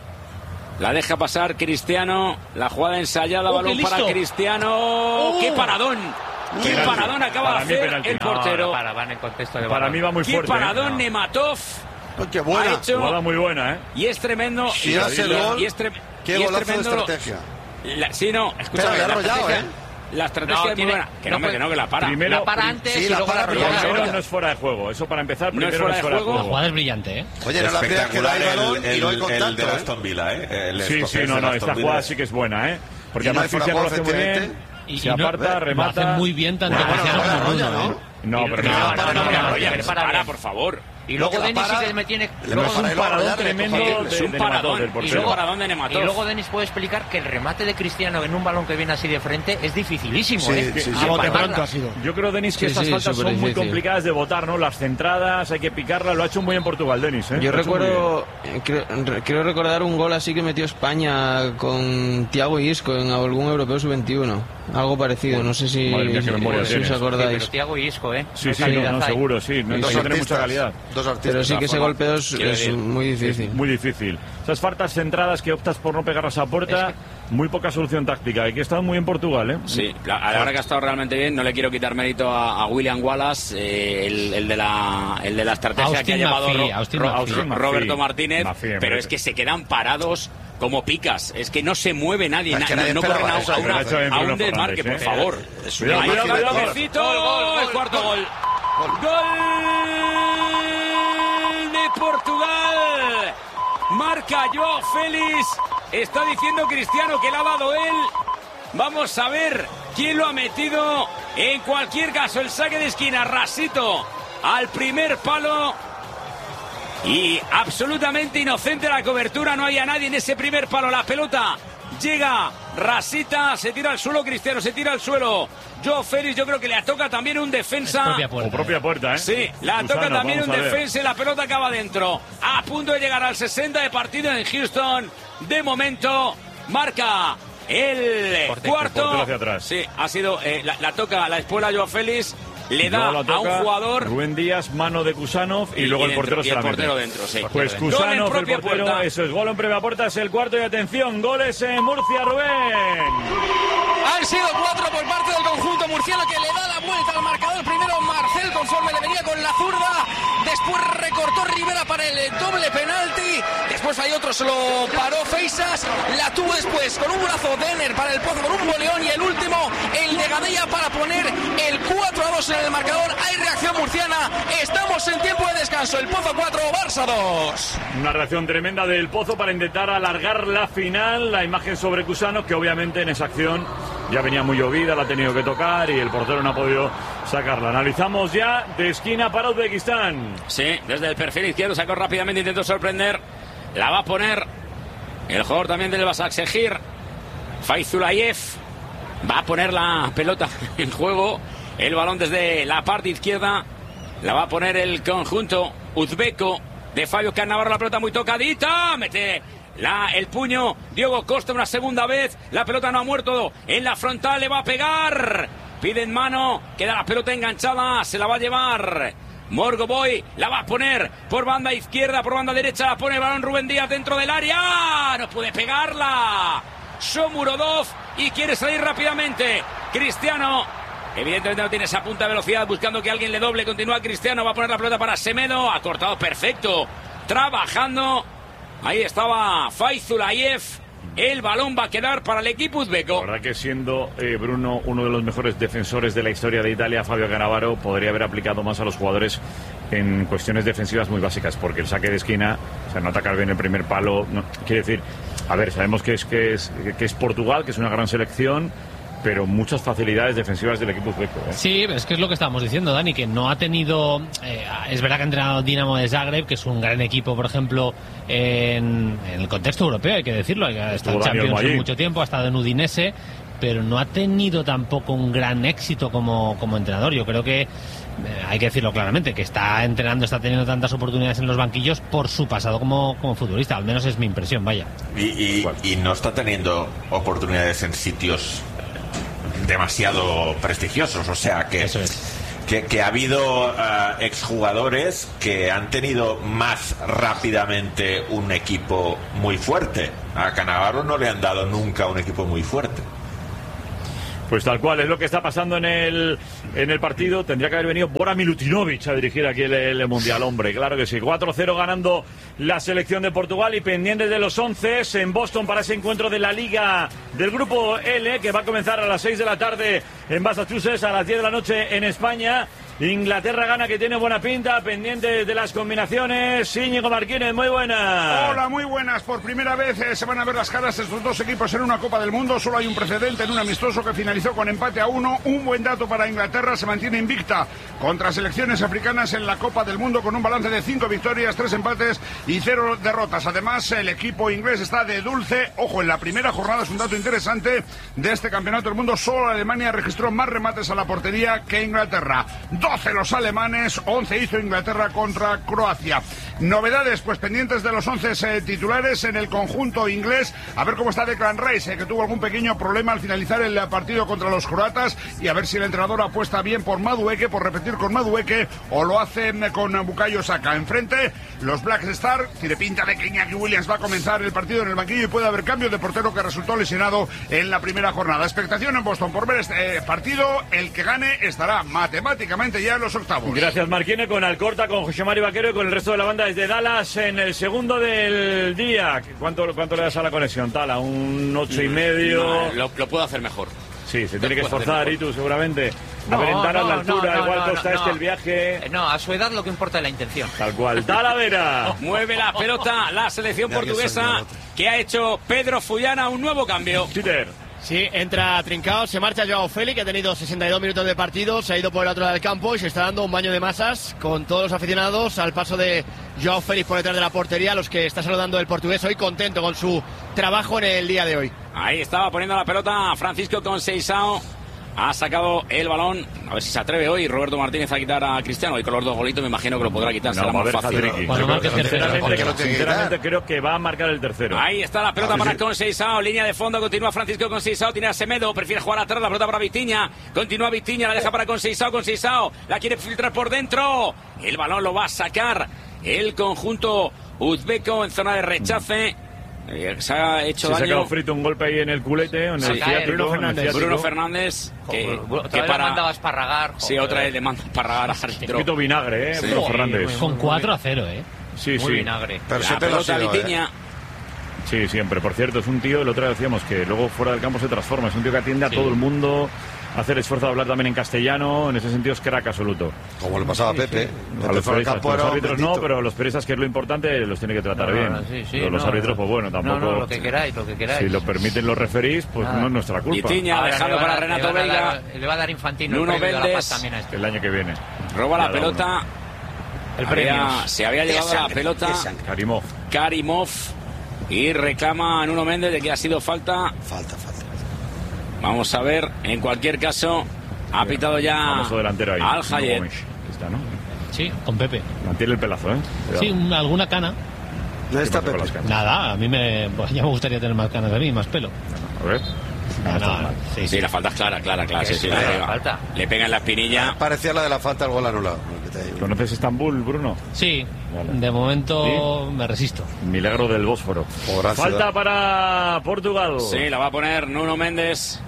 La deja pasar Cristiano. La jugada ensayada, ¡Oh, balón qué para listo! Cristiano. ¡Oh, qué paradón! ¡Qué Penalti. paradón acaba Para de mí, hacer penalti. el No, portero! No, para, van en contexto de Para balón. mí va muy ¡Qué fuerte. paradón ¿eh? Nematov! Oh, ¡Qué Ha buena! hecho- Jugada muy buena, ¿eh? Y es tremendo. Si y, hace el y- gol, y es tre- qué y es golazo de tremendo lo- estrategia. La- sí, no, escúchame. Pero le ha la arrollado, estrategia- ¿eh? La estrategia No, es muy tiene- buena. Que no no, me- puede- que no, que la para. Primero- La para antes Sí, y la luego para, la pero arrolla. Primero no es fuera de juego. Eso para empezar, No es primero no es fuera fuera de de La juego. jugada es brillante, ¿eh? Oye, no le habría que Espectacular dar el balón el, y no hay el- contacto. el del ¿eh? Aston Villa, ¿eh? El Sí, sí, escocés no, del no, Aston esta Villa. jugada sí que es buena, ¿eh? Porque Y no hay además Cristiano lo fuera de hace muy juego, bien. Y, Se y no- aparta, lo remata. hacen muy bien tanto Bueno, Cristiano bueno, como arrolla, Bruno, ¿no? ¿eh? No, pero No, no, no, no, no, no, no, no, no, no, ya, Para, para para, bien. por favor. Y luego que la Denis sí para- que me tiene... Le luego- va a un parar, paradón arrollarle, tremendo compatible. de, Es un de paradón. Nematov, del Y portero. luego paradón de Nematov. Y luego Denis puede explicar que el remate de Cristiano en un balón que viene así de frente es dificilísimo, Sí, ¿eh? sí, sí. A bote Pararla. pronto ha sido. Yo creo, Denis, que Sí, estas sí, faltas son muy superdifícil. complicadas de votar, ¿no? Las centradas, hay que picarlas. Lo ha hecho muy bien Portugal, Denis, ¿eh? Yo Lo ha hecho muy recuerdo, eh, creo, re- creo recordar un gol así que metió España con Thiago Isco en algún europeo sub veintiuno. Algo parecido, no sé si, Madre mía, qué si- memoria si tienes. os Sí, acordáis. pero Thiago y Isco, ¿eh? Sí, sí, calidad no, no, hay. seguro, sí. No, hay Dos que tener mucha artistas. calidad. Dos artistas. Pero sí que ese golpeo es, Quiero es decir, muy difícil. Muy difícil. Esas faltas centradas que optas por no pegarlas a puerta, muy poca solución táctica. Y que está muy en Portugal, ¿eh? Sí, la, a la hora que ha estado realmente bien, no le quiero quitar mérito a, a William Wallace, eh, el, el de la, el de la estrategia Austin que ha llevado McPhee, Ro- Austin Ro- McPhee. Ro- Roberto McPhee. Martínez, McPhee, pero hombre. es que se quedan parados como picas. Es que no se mueve nadie, Es na- que no, nadie no esperaba corren a, eso, a que una- lo ha hecho bien a Bruno un desmarque, Fernández, por ¿eh? favor. Cuidado, Ahí cuidado, está, cuidado. Toquecito, el cuarto gol. Gol de Portugal. Marca Joao Félix. Está diciendo Cristiano que le ha dado él. Vamos a ver quién lo ha metido. En cualquier caso, el saque de esquina, rasito al primer palo. Y absolutamente inocente la cobertura. No hay a nadie en ese primer palo. La pelota llega rasita. Se tira al suelo Cristiano. Se tira al suelo Joao Félix. Yo creo que le toca también un defensa. Propia puerta, O propia puerta, ¿eh? Sí, la Gusano, toca también un vamos a ver. defensa y la pelota acaba dentro. A punto de llegar al sesenta de partido en Houston. De momento, marca el Portero, cuarto. portero hacia atrás. Sí, ha sido, eh, la, la toca la espuela Joao Félix. Le Y da luego la a un toca jugador. Rubén Díaz, mano de Kusanov y, Y- luego y el portero dentro, y se la el mete. portero dentro, sí. Pues Gol en Kusanov, el propia portero, puerta. eso es gol en propia puerta, es el cuarto y atención, goles en Murcia, Rubén. Han sido cuatro por parte del conjunto murciano que le da la vuelta al marcador. Primero Marcel conforme le venía con la zurda. Después recortó Rivera para el doble penalti. Después hay otro, se lo paró Feisas. La tuvo después con un brazo Denner para el Pozo, con un boleón. Y el último, el de Gadella para poner el cuatro a dos en el marcador. Hay reacción murciana. Estamos en tiempo de descanso. El Pozo cuatro, Barça dos. Una reacción tremenda del Pozo para intentar alargar la final. La imagen sobre Kusanov, que obviamente en esa acción ya venía muy llovida, la ha tenido que tocar y el portero no ha podido sacarla. Analizamos ya de esquina para Uzbekistán. Sí, desde el perfil izquierdo sacó rápidamente, intentó sorprender. La va a poner el jugador también del Basaksehir, Faizulayev. Va a poner la pelota en juego. El balón desde la parte izquierda. La va a poner el conjunto uzbeco de Fabio Cannavaro. La pelota muy tocadita. Mete la, el puño Diogo Costa una segunda vez. La pelota no ha muerto. En la frontal le va a pegar. Pide en mano. Queda la pelota enganchada. Se la va a llevar Morgoboy. La va a poner por banda izquierda, por banda derecha. La pone el balón Rubén Díaz dentro del área. No puede pegarla Shomurodov y quiere salir rápidamente Cristiano. Evidentemente no tiene esa punta de velocidad, buscando que alguien le doble. Continúa Cristiano, va a poner la pelota para Semedo. Ha cortado perfecto, trabajando. Ahí estaba Faizulayev. El balón va a quedar para el equipo uzbeco. La verdad que siendo eh, Bruno uno de los mejores defensores de la historia de Italia, Fabio Cannavaro podría haber aplicado más a los jugadores en cuestiones defensivas muy básicas, porque el saque de esquina, o sea, no atacar bien el primer palo, no, quiere decir, a ver, sabemos que es, que es que es Portugal, que es una gran selección, pero muchas facilidades defensivas del equipo uzbeco, ¿eh? Sí, es que es lo que estábamos diciendo, Dani, que no ha tenido... Eh, es verdad que ha entrenado Dinamo de Zagreb, que es un gran equipo, por ejemplo, en, en el contexto europeo, hay que decirlo, ha estado en Champions en mucho tiempo, ha estado en Udinese, pero no ha tenido tampoco un gran éxito como, como entrenador. Yo creo que, eh, hay que decirlo claramente, que está entrenando, está teniendo tantas oportunidades en los banquillos por su pasado como, como futbolista, al menos es mi impresión, vaya. Y, y, y no está teniendo oportunidades en sitios demasiado prestigiosos, o sea que Eso es. que, que ha habido uh, exjugadores que han tenido más rápidamente un equipo muy fuerte. A Cannavaro no le han dado nunca un equipo muy fuerte. Pues tal cual, es lo que está pasando en el en el partido. Tendría que haber venido Bora Milutinovic a dirigir aquí el, el Mundial, hombre, claro que sí. cuatro cero ganando la selección de Portugal y pendientes de los once en Boston para ese encuentro de la Liga del Grupo L, que va a comenzar a las seis de la tarde en Massachusetts, a las diez de la noche en España. Inglaterra gana, que tiene buena pinta, pendiente de las combinaciones. Íñigo Martínez, muy buenas. Hola, muy buenas. Por primera vez eh, se van a ver las caras de estos dos equipos en una Copa del Mundo. Solo hay un precedente en un amistoso que finalizó con empate a uno. Un buen dato para Inglaterra, se mantiene invicta contra selecciones africanas en la Copa del Mundo con un balance de cinco victorias, tres empates y cero derrotas. Además, el equipo inglés está de dulce. Ojo, en la primera jornada es un dato interesante de este Campeonato del Mundo. Solo Alemania registró más remates a la portería que Inglaterra. doce los alemanes, once hizo Inglaterra contra Croacia. Novedades, pues pendientes de los once eh, titulares en el conjunto inglés. A ver cómo está Declan Rice, eh, que tuvo algún pequeño problema al finalizar el partido contra los croatas, y a ver si el entrenador apuesta bien por Madueke, por repetir con Madueke, o lo hacen con Bukayo Saka. Enfrente, los Black Stars, tiene pinta de que Iñaki Williams va a comenzar el partido en el banquillo y puede haber cambio de portero, que resultó lesionado en la primera jornada. Expectación en Boston por ver este eh, partido. El que gane estará matemáticamente ya en los octavos. Gracias, Marquine, con Alcorta, con José Mari Vaquero y con el resto de la banda desde Dallas en el segundo del día. ¿Cuánto, cuánto le das a la conexión, Tala? ¿Un ocho y medio? No, lo, lo puedo hacer mejor. Sí, se tiene que esforzar, y tú seguramente. A ver, en Dallas, la altura, no, igual no, costa no, este no. el viaje. No, a su edad lo que importa es la intención. Tal cual. Talavera. Mueve la pelota la selección portuguesa, que ha hecho Pedro Fullana un nuevo cambio. Peter. Sí, entra Trincao, se marcha Joao Félix, que ha tenido sesenta y dos minutos de partido, se ha ido por el otro lado del campo y se está dando un baño de masas con todos los aficionados al paso de Joao Félix por detrás de la portería, a los que está saludando el portugués hoy, contento con su trabajo en el día de hoy. Ahí estaba poniendo la pelota Francisco Conceição. Ha sacado el balón, a ver si se atreve hoy Roberto Martínez a quitar a Cristiano. Y con los dos golitos me imagino que lo podrá quitar, no, será más ver, fácil. Sinceramente, que sinceramente creo que va a marcar el tercero. Ahí está la pelota para Conceição, línea de fondo, continúa Francisco Conceição, tiene a Semedo, prefiere jugar atrás, la pelota para Vitinha, continúa Vitinha, la deja para Conceição, Conceição, la quiere filtrar por dentro, el balón lo va a sacar el conjunto uzbeco en zona de rechace. Se ha hecho se daño. Se ha quedado frito un golpe ahí en el culete, en sí, el ciático, Bruno Fernández. Bruno ciático. Fernández, que, otra que vez para... le mandaba a esparragar. Sí, otra vez le manda a esparragar a árbitro. Un poquito vinagre, ¿eh? Sí. Bruno Fernández. Con cuatro a cero, ¿eh? Sí, Muy sí. vinagre. Pero la pelota sido, Vitinha. ¿eh? Sí, siempre. Por cierto, es un tío, el otro día decíamos que luego fuera del campo se transforma. Es un tío que atiende a Sí. todo el mundo, hace el esfuerzo de hablar también en castellano. En ese sentido es crack absoluto. Como le pasaba a Pepe. A Pepe los, fuera del periodistas, campo los era un árbitros bendito. no, pero los periodistas, que es lo importante, los tiene que tratar No, bien. no, sí, sí, Pero los no, árbitros, pues bueno, tampoco. No, no, lo que queráis, lo que queráis. Si lo permiten los referís, pues Nada. no es nuestra culpa. Vitinha Ahora dejando le va a para dar- Renato le va a Veiga. dar- Le va a dar Infantino Nuno el premio de la Mendes. paz también a este. El año que viene. Roba la Ya da pelota. uno. El Había- premio. se había llevado la pelota Karimov. Karimov y reclama a Nuno Méndez de que ha sido falta. Falta, falta. Vamos a ver, en cualquier caso, ha pitado ya Famoso delantero ahí. Al Hayet. Gomes. Está, ¿no? Sí, con Pepe. Mantiene el pelazo, ¿eh? Cuidado. Sí, un- alguna cana. No está ¿Qué pasa con Pepe. las canas? Nada, a mí me, pues, ya me gustaría tener más canas de mí, más pelo. A ver. No, está no, mal. sí, Sí, sí. la falta es clara, clara, clara. Sí, sí, claro, le, la falta. le pega en la espinilla. Parecía la de la falta, el gol anulado. lo que te digo. ¿Conoces Estambul, Bruno? Sí, Vale. de momento me resisto. Milagro del Bósforo. Oh, gran Falta ciudad. para Portugal. Sí, la va a poner Nuno Méndez.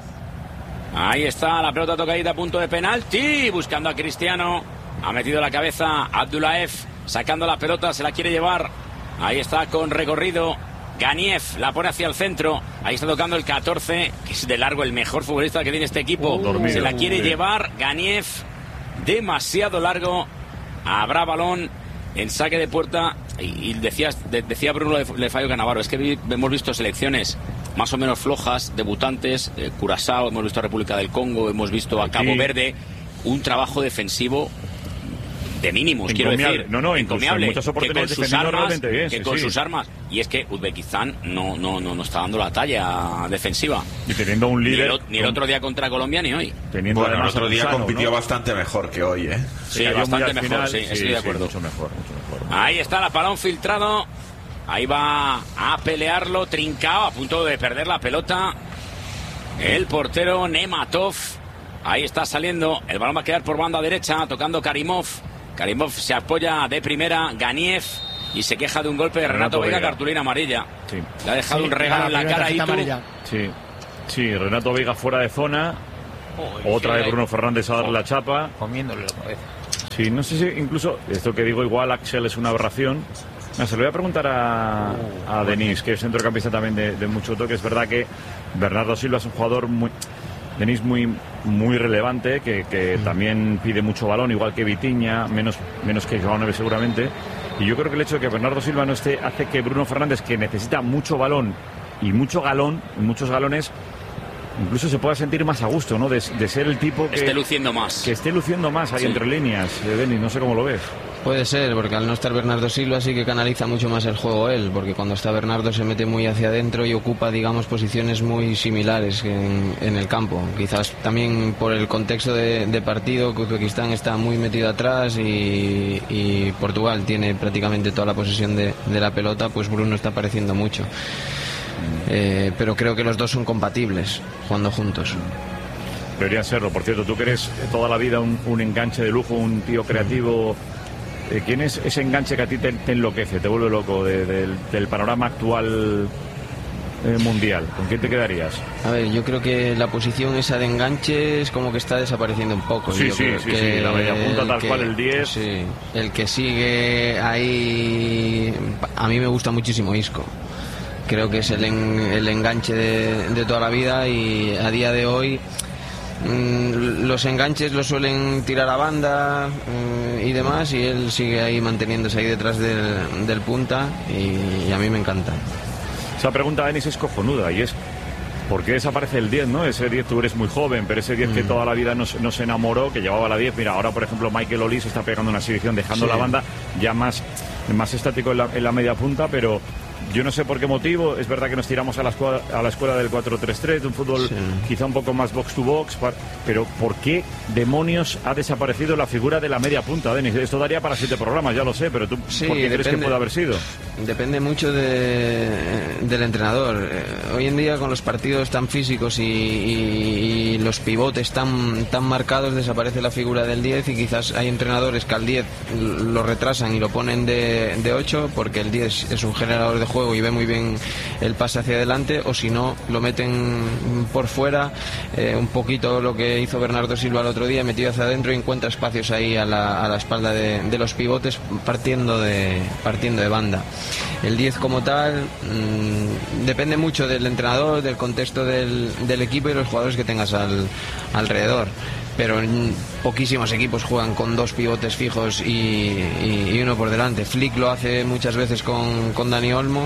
Ahí está la pelota tocadita a punto de penalti. Buscando a Cristiano. Ha metido la cabeza Abdullaev. Sacando la pelota, se la quiere llevar. Ahí está con recorrido. Ganiev la pone hacia el centro. Ahí está tocando el catorce, que es de largo el mejor futbolista que tiene este equipo. Uh, dormido. se la quiere Sí. llevar Ganiev. Demasiado largo. habrá balón en saque de puerta. Y, y decías, de, decía Bruno de, de Fabio Cannavaro, es que vi, hemos visto selecciones más o menos flojas, debutantes, eh, Curazao, hemos visto a República del Congo, hemos visto a Cabo Verde, un trabajo defensivo de mínimos, quiero decir, no, no, encomiable, muchas oportunidades que con sus armas, bien, que sí, con sí. sus armas, y es que Uzbekistán no, no, no, no está dando la talla defensiva. Y teniendo un líder... Ni el, ni el otro día contra Colombia, ni hoy. Teniendo bueno, el otro día Sano, compitió ¿no? bastante mejor que hoy, ¿eh? Sí, bastante mejor, final, sí, sí, estoy de acuerdo. Sí, mucho mejor, mucho mejor. Ahí está el balón filtrado, ahí va a pelearlo, Trincao, a punto de perder la pelota. El portero Nematov, ahí está saliendo, el balón va a quedar por banda derecha, tocando Karimov. Karimov se apoya de primera, Ganiev, y se queja de un golpe de Renato, Renato Vega, Vega, cartulina amarilla. Sí. Le ha dejado sí, un regalo en la cara y tú. Sí. sí, Renato Vega fuera de zona. Oh, Otra vez Bruno Fernández a darle oh, la chapa. Comiéndole la cabeza. Sí, no sé si incluso, esto que digo igual, Axel, es una aberración. No, se lo voy a preguntar a, a Denis, que es centrocampista también de, de mucho toque. Es verdad que Bernardo Silva es un jugador muy... Denis muy muy relevante, que, que mm. también pide mucho balón, igual que Vitinha, menos, menos que Joao Neves seguramente. Y yo creo que el hecho de que Bernardo Silva no esté hace que Bruno Fernández, que necesita mucho balón y mucho galón, muchos galones, incluso se pueda sentir más a gusto, ¿no? De, de ser el tipo que esté luciendo más. Que esté luciendo más ahí sí. entre líneas, de Denis, no sé cómo lo ves. Puede ser, porque al no estar Bernardo Silva sí que canaliza mucho más el juego él, porque cuando está Bernardo se mete muy hacia adentro y ocupa, digamos, posiciones muy similares en, en el campo. Quizás también por el contexto de, de partido, que Uzbekistán está muy metido atrás y, y Portugal tiene prácticamente toda la posesión de, de la pelota, pues Bruno está apareciendo mucho. Eh, pero creo que los dos son compatibles jugando juntos. Deberían serlo. Por cierto, tú que eres toda la vida un, un enganche de lujo, un tío creativo... ¿Quién es ese enganche que a ti te, te enloquece, te vuelve loco de, de, del panorama actual eh, mundial? ¿Con quién te quedarías? A ver, yo creo que la posición esa de enganche es como que está desapareciendo un poco. Sí, yo sí, creo sí, que sí, la media punta tal que, cual, el diez. Sí, el que sigue ahí, a mí me gusta muchísimo Isco. Creo que es el, en, el enganche de, de toda la vida y a día de hoy... los enganches los suelen tirar a banda eh, y demás, y él sigue ahí manteniéndose ahí detrás del, del punta y, y a mí me encanta. Esa pregunta, Denis, es cojonuda y es ¿por qué desaparece el diez, no? Ese diez, tú eres muy joven, pero ese diez mm. que toda la vida nos, nos enamoró, que llevaba la diez. Mira, ahora por ejemplo Michael Olise está pegando una exhibición, dejando sí. la banda ya más, más estático en la, en la media punta, pero yo no sé por qué motivo. Es verdad que nos tiramos a la escuela, a la escuela del cuatro tres tres, de un fútbol sí. quizá un poco más box to box, pero ¿por qué demonios ha desaparecido la figura de la media punta, Denis? Esto daría para siete programas, ya lo sé, pero tú sí, ¿por qué depende, crees que puede haber sido? Depende mucho de, del entrenador. Eh, hoy en día con los partidos tan físicos y, y, y los pivotes tan, tan marcados, desaparece la figura del diez y quizás hay entrenadores que al diez lo retrasan y lo ponen de, de ocho porque el diez es un generador de juego y ve muy bien el pase hacia adelante, o si no lo meten por fuera, eh, un poquito lo que hizo Bernardo Silva el otro día, metido hacia adentro y encuentra espacios ahí a la, a la espalda de, de los pivotes partiendo de, partiendo de banda. El diez como tal mmm, depende mucho del entrenador, del contexto del, del equipo y los jugadores que tengas al, alrededor. Pero en poquísimos equipos juegan con dos pivotes fijos y, y, y uno por delante. Flick lo hace muchas veces con, con Dani Olmo,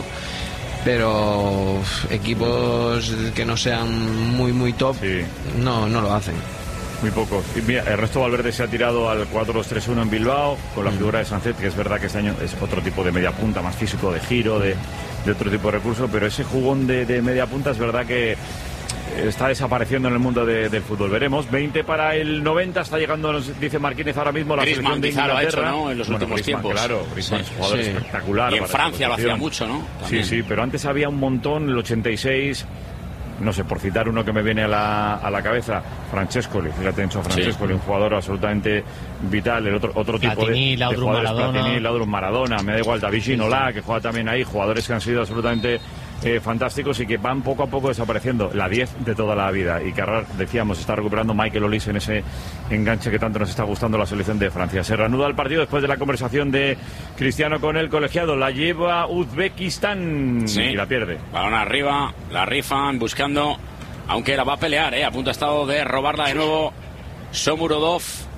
pero uf, equipos que no sean muy muy top sí. no, no lo hacen. Muy pocos. Y mira, Ernesto Valverde se ha tirado al cuatro dos tres uno en Bilbao con la figura de Sancet, que es verdad que este año es otro tipo de media punta, más físico, de giro, de, de otro tipo de recurso, pero ese jugón de, de media punta es verdad que está desapareciendo en el mundo de, del fútbol. Veremos. veinte para el noventa, está llegando, nos dice Marquínez ahora mismo, la Griezmann, selección de Inglaterra. lo ha hecho, ¿no? En los bueno, últimos Griezmann, tiempos. Claro, Griezmann es un jugador sí. espectacular. Y en Francia lo hacía mucho, ¿no? También. Sí, sí, pero antes había un montón, el ochenta y seis... No sé, por citar uno que me viene a la, a la cabeza, Francescoli, fíjate en Francescoli, sí. un jugador absolutamente vital, el otro otro tipo Platini, de, de jugadores, Maradona. Platini, Laudrup, Maradona, me da igual, David Ginola, que juega también ahí, jugadores que han sido absolutamente eh, fantásticos y que van poco a poco desapareciendo, la diez de toda la vida, y que ahora, decíamos, está recuperando Michael Olise en ese enganche que tanto nos está gustando la selección de Francia. Se reanuda el partido después de la conversación de Cristiano con el colegiado, la lleva Uzbekistán sí. y la pierde. Balón arriba, la rifan buscando, aunque la va a pelear, ¿eh? A punto ha estado de robarla de nuevo Shomurodov.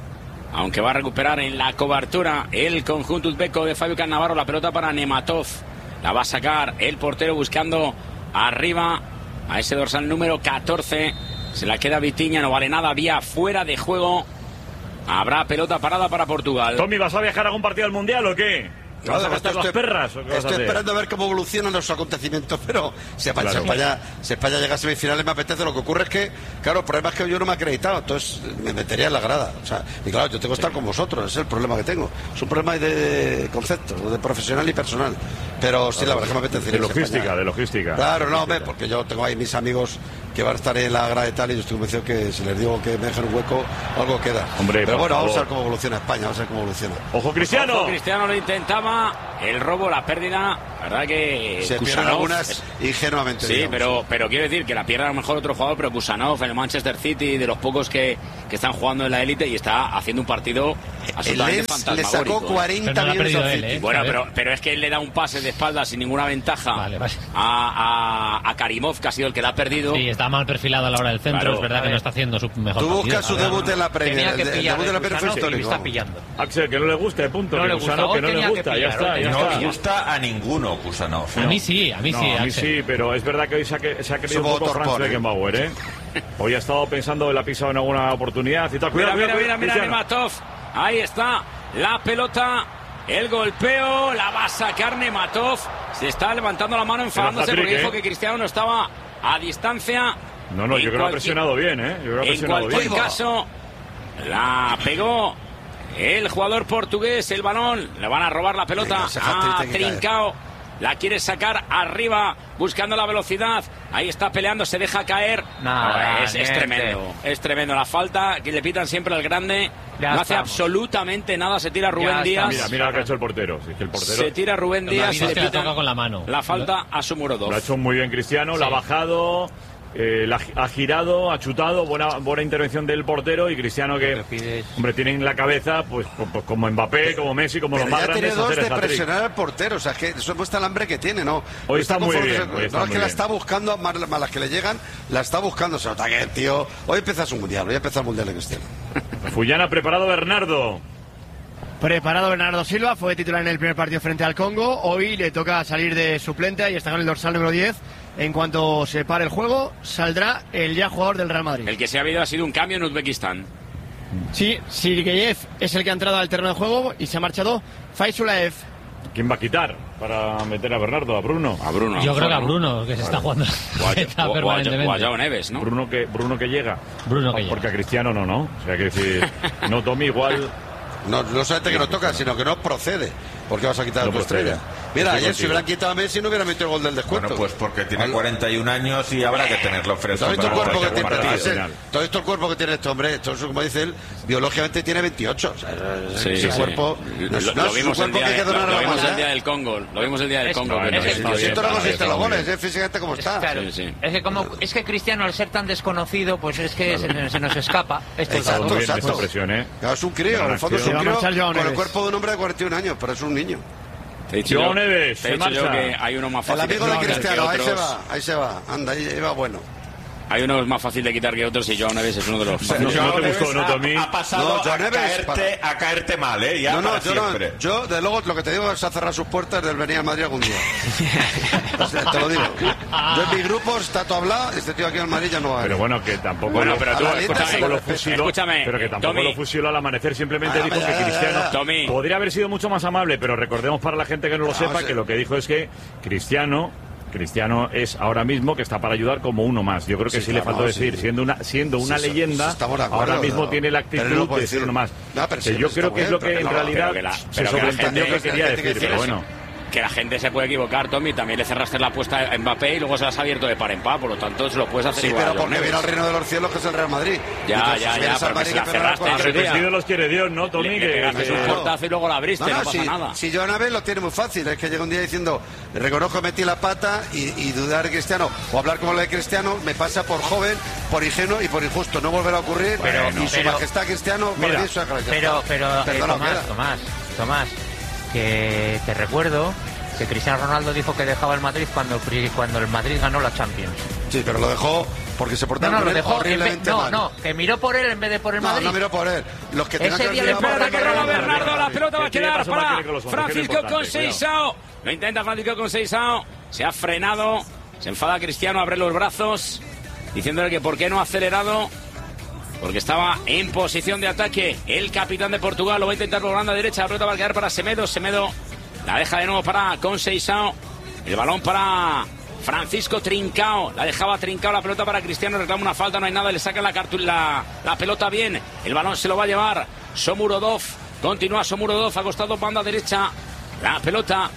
aunque va a recuperar en la cobertura el conjunto uzbeco de Fabio Cannavaro. La pelota para Nematov, la va a sacar el portero buscando arriba a ese dorsal número catorce. Se la queda Vitinha, no vale nada, vía fuera de juego. Habrá pelota parada para Portugal. Tommy, ¿vas a viajar a algún partido al Mundial o qué? ¿Te vas a gastar las perras? ¿o qué vas a Estoy hacer? esperando a ver cómo evolucionan los acontecimientos, pero si España, Claro. si España, si España llega a semifinales me apetece. Lo que ocurre es que, claro, el problema es que yo no me he acreditado, entonces me metería en la grada. O sea, y claro, yo tengo que estar con vosotros, ese es el problema que tengo. Es un problema de concepto, de profesional y personal. Pero sí, la verdad es que me apetece. De logística, de logística. Claro, no, ve, porque yo tengo ahí mis amigos que van a estar en la grada y tal, y yo estoy convencido que si les digo que me dejen un hueco, algo queda. Hombre, pero por bueno, vamos a favor. ver cómo evoluciona España, vamos a ver cómo evoluciona. ¡Ojo, Cristiano! Ojo, Cristiano lo intentaba, el robo, la pérdida, la verdad que Se pierden Kusanov- algunas ingenuamente. Sí, digamos. pero, pero quiero decir que la pierde a lo mejor otro jugador, pero Kusanov en el Manchester City, de los pocos que, que están jugando en la élite, y está haciendo un partido absolutamente Lens fantasmagórico. le sacó cuarenta Pero no la ha millones perdido al él, City. ¿eh? Bueno, A ver. pero, pero es que él le da un pase de espalda sin ninguna ventaja Vale, vale. A, a, a Karimov, que ha sido el que la ha perdido. Sí, está mal perfilado a la hora del centro. Claro. Es verdad que no está haciendo su mejor Tú partido. buscas su A ver, debut en la Premier. Tenía El, que de- el pillar debut de la de Premier fue Kusanov y lo histórico. está pillando. Axel, que no le guste, punto. No que le gusta, Kusanov, hoy que no le tenía que gusta, ya pillar, está. hoy ya tenía No que está. le pillar. gusta a ninguno Kusanov. A mí sí, a mí No, sí, a mí Axel. sí, pero es verdad que hoy se ha, que- se ha creído Su un poco voto Franz por, ¿eh? Beckenbauer, ¿eh? Hoy ha estado pensando, le ha pisado en alguna oportunidad y tal. Mira, Cuidado, mira, cuidado, mira, mira, Cristiano. Nematov. Ahí está la pelota. El golpeo, la va a sacar Nematov. Se está levantando la mano enfadándose hat-trick, porque dijo ¿eh? que Cristiano no estaba a distancia. No, no, En yo creo que lo ha cualquier- presionado bien, ¿eh? Yo creo que lo ha En presionado cualquier bien. caso, la pegó el jugador portugués, el balón. Le van a robar la pelota Venga, ese hat-trick a tiene que caer. Trincao. La quiere sacar arriba, buscando la velocidad. Ahí está peleando, se deja caer. Nada, es, es niente. tremendo, es tremendo. La falta que le pitan siempre al grande. Ya no hace estamos. absolutamente nada. Se tira Rubén Ya Díaz. Mira, mira lo que ha hecho el portero. Sí, que el portero Se tira Rubén Lo Díaz que y ha le visto es que la pitan toca con la mano. la falta a Sumurodov. lo ha hecho muy bien Cristiano, la ha bajado, eh, la ha girado, ha chutado, buena buena intervención del portero y Cristiano que, Lo que pides. hombre, tiene en la cabeza, pues, pues, pues como Mbappé, como Messi, como Pero los más ya tiene grandes, dos hacer de el hat-trick. presionar al portero, o sea, es que eso muestra el hambre que tiene, ¿no? Hoy está muy conforme- bien, hoy está no, es muy que la bien. está buscando, más más las que le llegan, la está buscando. Se nota que el tío, hoy empieza su mundial, hoy empieza el mundial de Cristiano. Fullana preparado Bernardo. Preparado Bernardo Silva, fue titular en el primer partido frente al Congo. Hoy le toca salir de suplente y está con el dorsal número diez. En cuanto se pare el juego, saldrá el ya jugador del Real Madrid. El que se ha habido ha sido un cambio en Uzbekistán. Sí, Sirgeyev es el que ha entrado al terreno de juego y se ha marchado Faisulaev. ¿Quién va a quitar para meter a Bernardo? ¿A Bruno? A Bruno. Yo creo que a ¿no? Bruno, que se está jugando O a- está o- o a- permanentemente. o a Joao Neves, ¿no? Bruno que, Bruno que llega. Bruno que llega. Porque a Cristiano no, ¿no? O sea, que decir, no, Tommy, igual... No, no solamente que no toca, sino que no procede. ¿Por qué vas a quitar No a tu procede. estrella? Mira, Estoy ayer si contigo. hubieran quitado a Messi no hubiera metido el gol del descuento. Bueno, pues porque tiene cuarenta y un años y habrá que tenerlo ¿Tú fresco. has visto el para cuerpo que para tiene para Ese- final. ¿Tú has visto el cuerpo que tiene este hombre? Esto es, como dice él, biológicamente tiene veintiocho. O sea, Sí, ese sí. cuerpo Lo, no es, lo no es un vimos el cuerpo día, que hay que de- donar lo a la vimos el humanidad. día del Congo. Lo vimos el día del Es- Congo. no, que no, nos es está que Lo bien, siento, no está consiste en bien, los está muy goles, bien. ¿eh? Físicamente como está. Claro, Sí, sí. es que como es que Cristiano al ser tan desconocido, pues es que se, se nos escapa. Esto es Exacto, muy bien exacto. esa presión, ¿eh? Claro, es un crío, en el fondo es Se un va a crío marchar Joao con el Neves. cuerpo de un hombre de cuarenta y un años, pero es un niño. Te he dicho Joao yo- Neves, te he se dicho yo marcha. que hay uno más El fácil amigo de de quitar que Cristiano, ahí se otros. va, ahí se va. Anda, ahí ahí va bueno. Hay uno más fácil de quitar que otros y Joao Neves es uno de los No, fáciles. no Joao te Neves gustó, ¿no, ha- Tommy? Ha pasado No, Joao a, Neves, caerte, a caerte mal, ¿eh? Ya No, no, para yo no. siempre. Yo, de luego, lo que te digo es a cerrar sus puertas del venir al Madrid algún día. O sea, te lo digo. Yo en mi grupo está todo hablado, este tío aquí al Madrid ya no va a Pero venir. bueno, que tampoco, Bueno, lo, pero a tú, la lista escúchame, sí tampoco lo respeto. fusiló, escúchame, pero que tampoco Tommy. lo fusiló al amanecer, simplemente Ah, dijo ya, que ya, ya, Cristiano ya. Tommy. podría haber sido mucho más amable, pero recordemos para la gente que no lo No, sepa sí. que lo que dijo es que Cristiano Cristiano es ahora mismo que está para ayudar como uno más. Yo creo que sí, Sí, le claro, faltó no, sí. decir, siendo una siendo una Sí, sí, leyenda, sí, estamos de acuerdo, ahora mismo no. tiene la Pero actitud no de puede decir decir- uno más. No, pero Que sí, yo está creo que es bien, lo que pero en no, realidad pero que la- se pero que la sobreentendió gente- que quería que- que- decir, que- pero que- bueno. Que la gente se puede equivocar, Tommy. También le cerraste la apuesta a Mbappé y luego se la has abierto de par en par. Por lo tanto, se lo puedes hacer Sí, igual. pero a Joao porque Neves. viene al reino de los cielos, que es el Real Madrid. Ya, Entonces, ya, si ya, vienes al pero que Madrid se la que pegar cerraste con- en su día. Vestido los quiere Dios, ¿no, Tommy? Le- Que- le pegaste que- un portazo y luego la abriste, no, No, no, pasa si, nada. si Joao Neves lo tiene muy fácil, es que llega un día diciendo, reconozco que metí la pata y, y dudar de Cristiano, o hablar como lo de Cristiano, me pasa por joven, por ingenuo y por injusto. No volverá a ocurrir, Pero- y su pero- majestad Cristiano, para Mira, mí eso es gracia. pero, pero eh, Perdona, Tomás, queda. Tomás, Tomás, que te recuerdo que Cristiano Ronaldo dijo que dejaba el Madrid cuando, cuando el Madrid ganó la Champions. Sí, pero lo dejó porque se portaron no, no, con lo él dejó, horriblemente no, mal. no, que miró por él en vez de por el no, Madrid. No, miró por él. Los que Ese día le Espera que roba Bernardo, la pelota va a quedar para Francisco Conceição. Lo intenta Francisco Conceição, se ha frenado, se enfada Cristiano, abre los brazos, diciéndole que por qué no ha acelerado, porque estaba en posición de ataque. El capitán de Portugal lo va a intentar por banda derecha, la pelota va a quedar para Semedo, Semedo la deja de nuevo para Conceição, el balón para Francisco Trincao, la dejaba Trincao, la pelota para Cristiano, reclama una falta, no hay nada, le saca la, la, la pelota bien, el balón se lo va a llevar Shomurodov, continúa Shomurodov, ha costado banda derecha, la pelota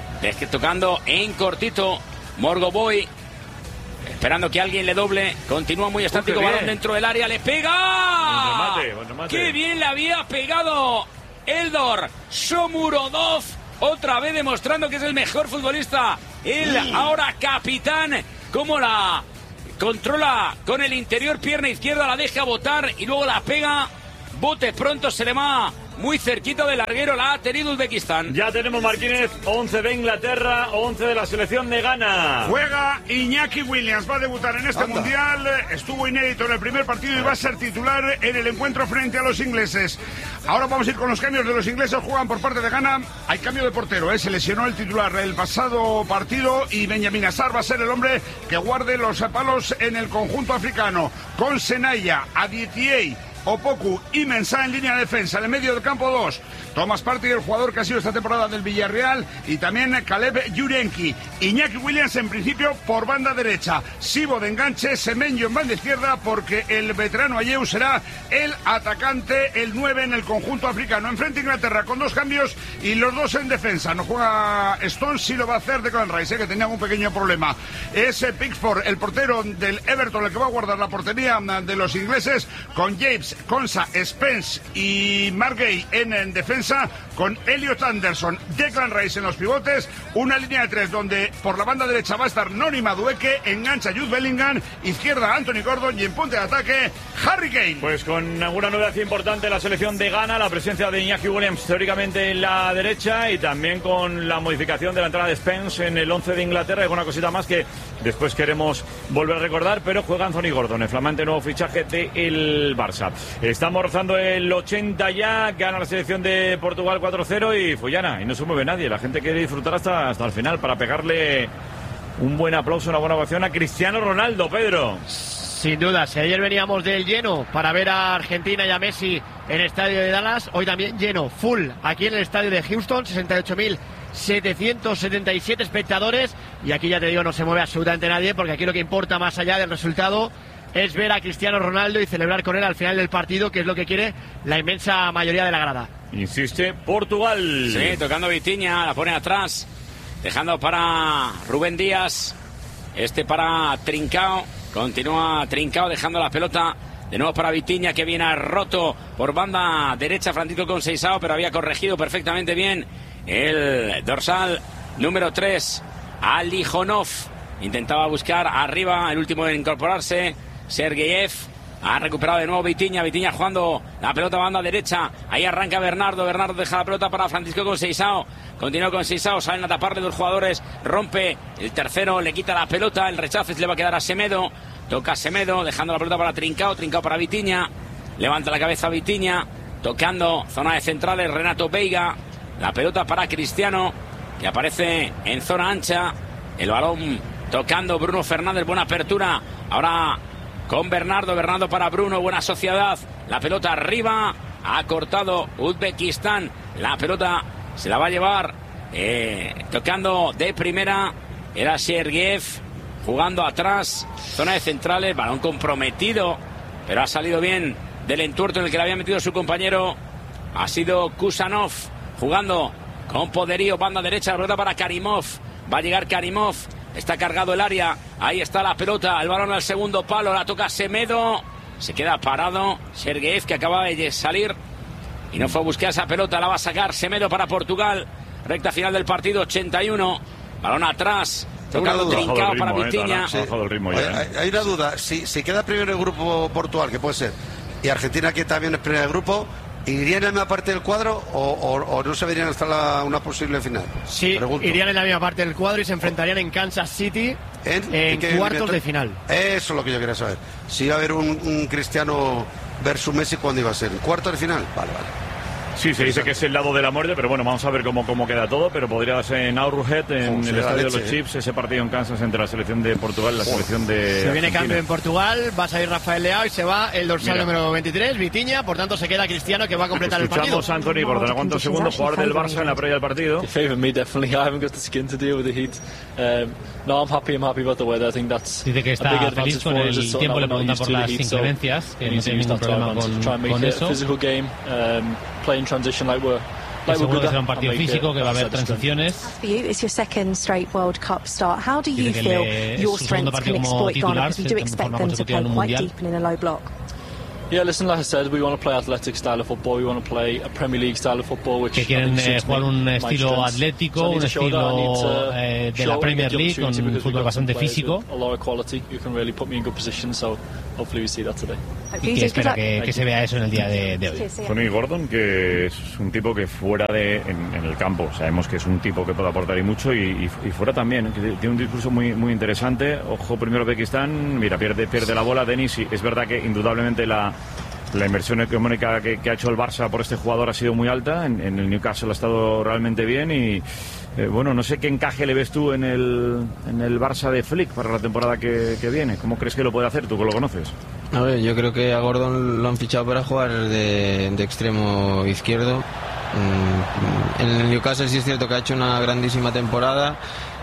tocando en cortito, Morgoboy esperando que alguien le doble, continúa muy estático, balón dentro del área, le pega. Buen remate, buen remate. ¡Qué bien le había pegado Eldor Shomurodov! Otra vez demostrando que es el mejor futbolista. El sí. ahora capitán, como la controla con el interior, pierna izquierda, la deja botar y luego la pega. Bote pronto, se le va muy cerquita del larguero, la ha tenido Uzbekistán. Ya tenemos, Martínez, once de Inglaterra, once de la selección de Ghana. Juega Iñaki Williams, va a debutar en este Anda. mundial, estuvo inédito en el primer partido y va a ser titular en el encuentro frente a los ingleses. Ahora vamos a ir con los cambios de los ingleses, juegan por parte de Ghana, hay cambio de portero, ¿eh? Se lesionó el titular el pasado partido y Benjamin Assar va a ser el hombre que guarde los palos en el conjunto africano, con Senaya, Aditiei, Opoku y Mensah en línea de defensa. En el medio del campo dos, Thomas Partey, el jugador que ha sido esta temporada del Villarreal, y también Caleb Jurenki. Iñaki Williams en principio por banda derecha, Sibo de enganche, Semenyo en banda izquierda, porque el veterano Ayew será el atacante, el nueve en el conjunto africano. Enfrente Inglaterra con dos cambios y los dos en defensa. No juega Stones, sí lo va a hacer Declan Rice, ¿eh? que tenía un pequeño problema. Es Pickford, el portero del Everton, el que va a guardar la portería de los ingleses, con James, Konsa, Spence y Margay en, en defensa, con Elliot Anderson, Declan Rice en los pivotes, una línea de tres donde por la banda derecha va a estar Noni Madueke, engancha Jude Bellingham, izquierda Anthony Gordon y en punta de ataque Harry Kane. Pues con una novedad importante la selección de Ghana, la presencia de Iñaki Williams teóricamente en la derecha y también con la modificación de la entrada de Spence en el once de Inglaterra, y una cosita más que después queremos volver a recordar, pero juega Anthony Gordon, el flamante nuevo fichaje del Barça. Estamos rozando el ochenta ya, gana la selección de Portugal cuatro cero y Fullana, y no se mueve nadie, la gente quiere disfrutar hasta, hasta el final para pegarle un buen aplauso, una buena ovación a Cristiano Ronaldo, Pedro. Sin duda, si ayer veníamos del lleno para ver a Argentina y a Messi en el estadio de Dallas, hoy también lleno, full, aquí en el estadio de Houston, sesenta y ocho mil setecientos setenta y siete espectadores, y aquí ya te digo, no se mueve absolutamente nadie, porque aquí lo que importa más allá del resultado es ver a Cristiano Ronaldo y celebrar con él al final del partido, que es lo que quiere la inmensa mayoría de la grada. Insiste Portugal. Sí, tocando Vitinha, la pone atrás, dejando para Rubén Díaz, este para Trincao, continúa Trincao dejando la pelota de nuevo para Vitinha, que viene roto por banda derecha Francisco Conceição, pero había corregido perfectamente bien el dorsal número tres, Alijonov, intentaba buscar arriba, el último en incorporarse Sergeyev, ha recuperado de nuevo Vitinha, Vitinha jugando la pelota banda derecha, ahí arranca Bernardo, Bernardo deja la pelota para Francisco Conceição, continúa Conceição, salen a taparle dos jugadores, rompe el tercero, le quita la pelota, el rechazo se le va a quedar a Semedo, toca Semedo, dejando la pelota para Trincao, Trincao para Vitinha, levanta la cabeza Vitinha, tocando zona de centrales Renato Veiga, la pelota para Cristiano, que aparece en zona ancha, el balón tocando Bruno Fernández, buena apertura, ahora con Bernardo, Bernardo para Bruno, buena sociedad, la pelota arriba, ha cortado Uzbekistán, la pelota se la va a llevar, eh, tocando de primera, era Sergeyev, jugando atrás, zona de centrales, balón comprometido, pero ha salido bien del entuerto en el que le había metido su compañero, ha sido Kusanov, jugando con poderío, banda derecha, la pelota para Karimov, va a llegar Karimov, está cargado el área, ahí está la pelota, el balón al segundo palo, la toca Semedo, se queda parado Sergeyev, que acaba de salir y no fue a buscar esa pelota, la va a sacar Semedo para Portugal, recta final del partido, ochenta y uno, balón atrás, tocando Trincao para Vitinha. Sí. Hay, hay una duda, si, si queda primero el grupo Portugal, que puede ser, y Argentina que también es primero del grupo, ¿Irían en la misma parte del cuadro o, o, o no se verían hasta la, una posible final? Sí, Pregunto. Irían en la misma parte del cuadro y se enfrentarían en Kansas City en, en cuartos de final. Eso es lo que yo quería saber. Si iba a haber un, un Cristiano versus Messi, ¿cuándo iba a ser? ¿En cuartos de final? Vale, vale. Sí, se dice que es el lado de la muerte, pero bueno, vamos a ver cómo, cómo queda todo, pero podría darse en Arrowhead, en oh, el estadio leche, de los Chiefs, ese partido en Kansas entre la selección de Portugal y la oh. selección de Se Argentina. Viene cambio en Portugal, va a salir Rafael Leao y se va el dorsal Mira. número veintitrés, Vitinha, por tanto se queda Cristiano que va a completar el partido. Escuchamos a Anthony Gordon, ¿a cuántos segundos? Jugador del Barça en la previa del partido. It favored me definitely. I haven't got the skin to deal with the heat. Um, no, I'm happy. I'm happy about the weather. I think that's Dice que está feliz con el tiempo, le pregunta por las inclemencias, que no tiene ningún problema con, con eso. Physical game, um, playing transition like we're Seguro que será un partido físico, que va a haber transiciones. It's your second straight World Cup start. How do you feel your strengths can exploit Ghana? Because we do expect them to play quite deep and in a low block. Yeah, listen, like I said, we want to play athletic style of football. We want to play a Premier League style of football, which que quieren eh, jugar un estilo atlético, un estilo eh, de la Premier League con un fútbol bastante físico. A lot of quality. You can really put me in good position, so hopefully we see that today. Y que espera que, que se vea eso en el día de, de hoy. Tony Gordon, que es un tipo que fuera de en, en el campo sabemos que es un tipo que puede aportar y mucho, y, y, y fuera también, que tiene un discurso muy muy interesante. Ojo primero Uzbekistán, mira, pierde pierde la bola Denis, y es verdad que indudablemente la La inversión económica que, que ha hecho el Barça por este jugador ha sido muy alta. En, en el Newcastle ha estado realmente bien y eh, bueno, no sé qué encaje le ves tú en el, en el Barça de Flick para la temporada que, que viene. ¿Cómo crees que lo puede hacer tú que lo conoces? A ver, yo creo que a Gordon lo han fichado para jugar de, de extremo izquierdo. En el Newcastle sí es cierto que ha hecho una grandísima temporada.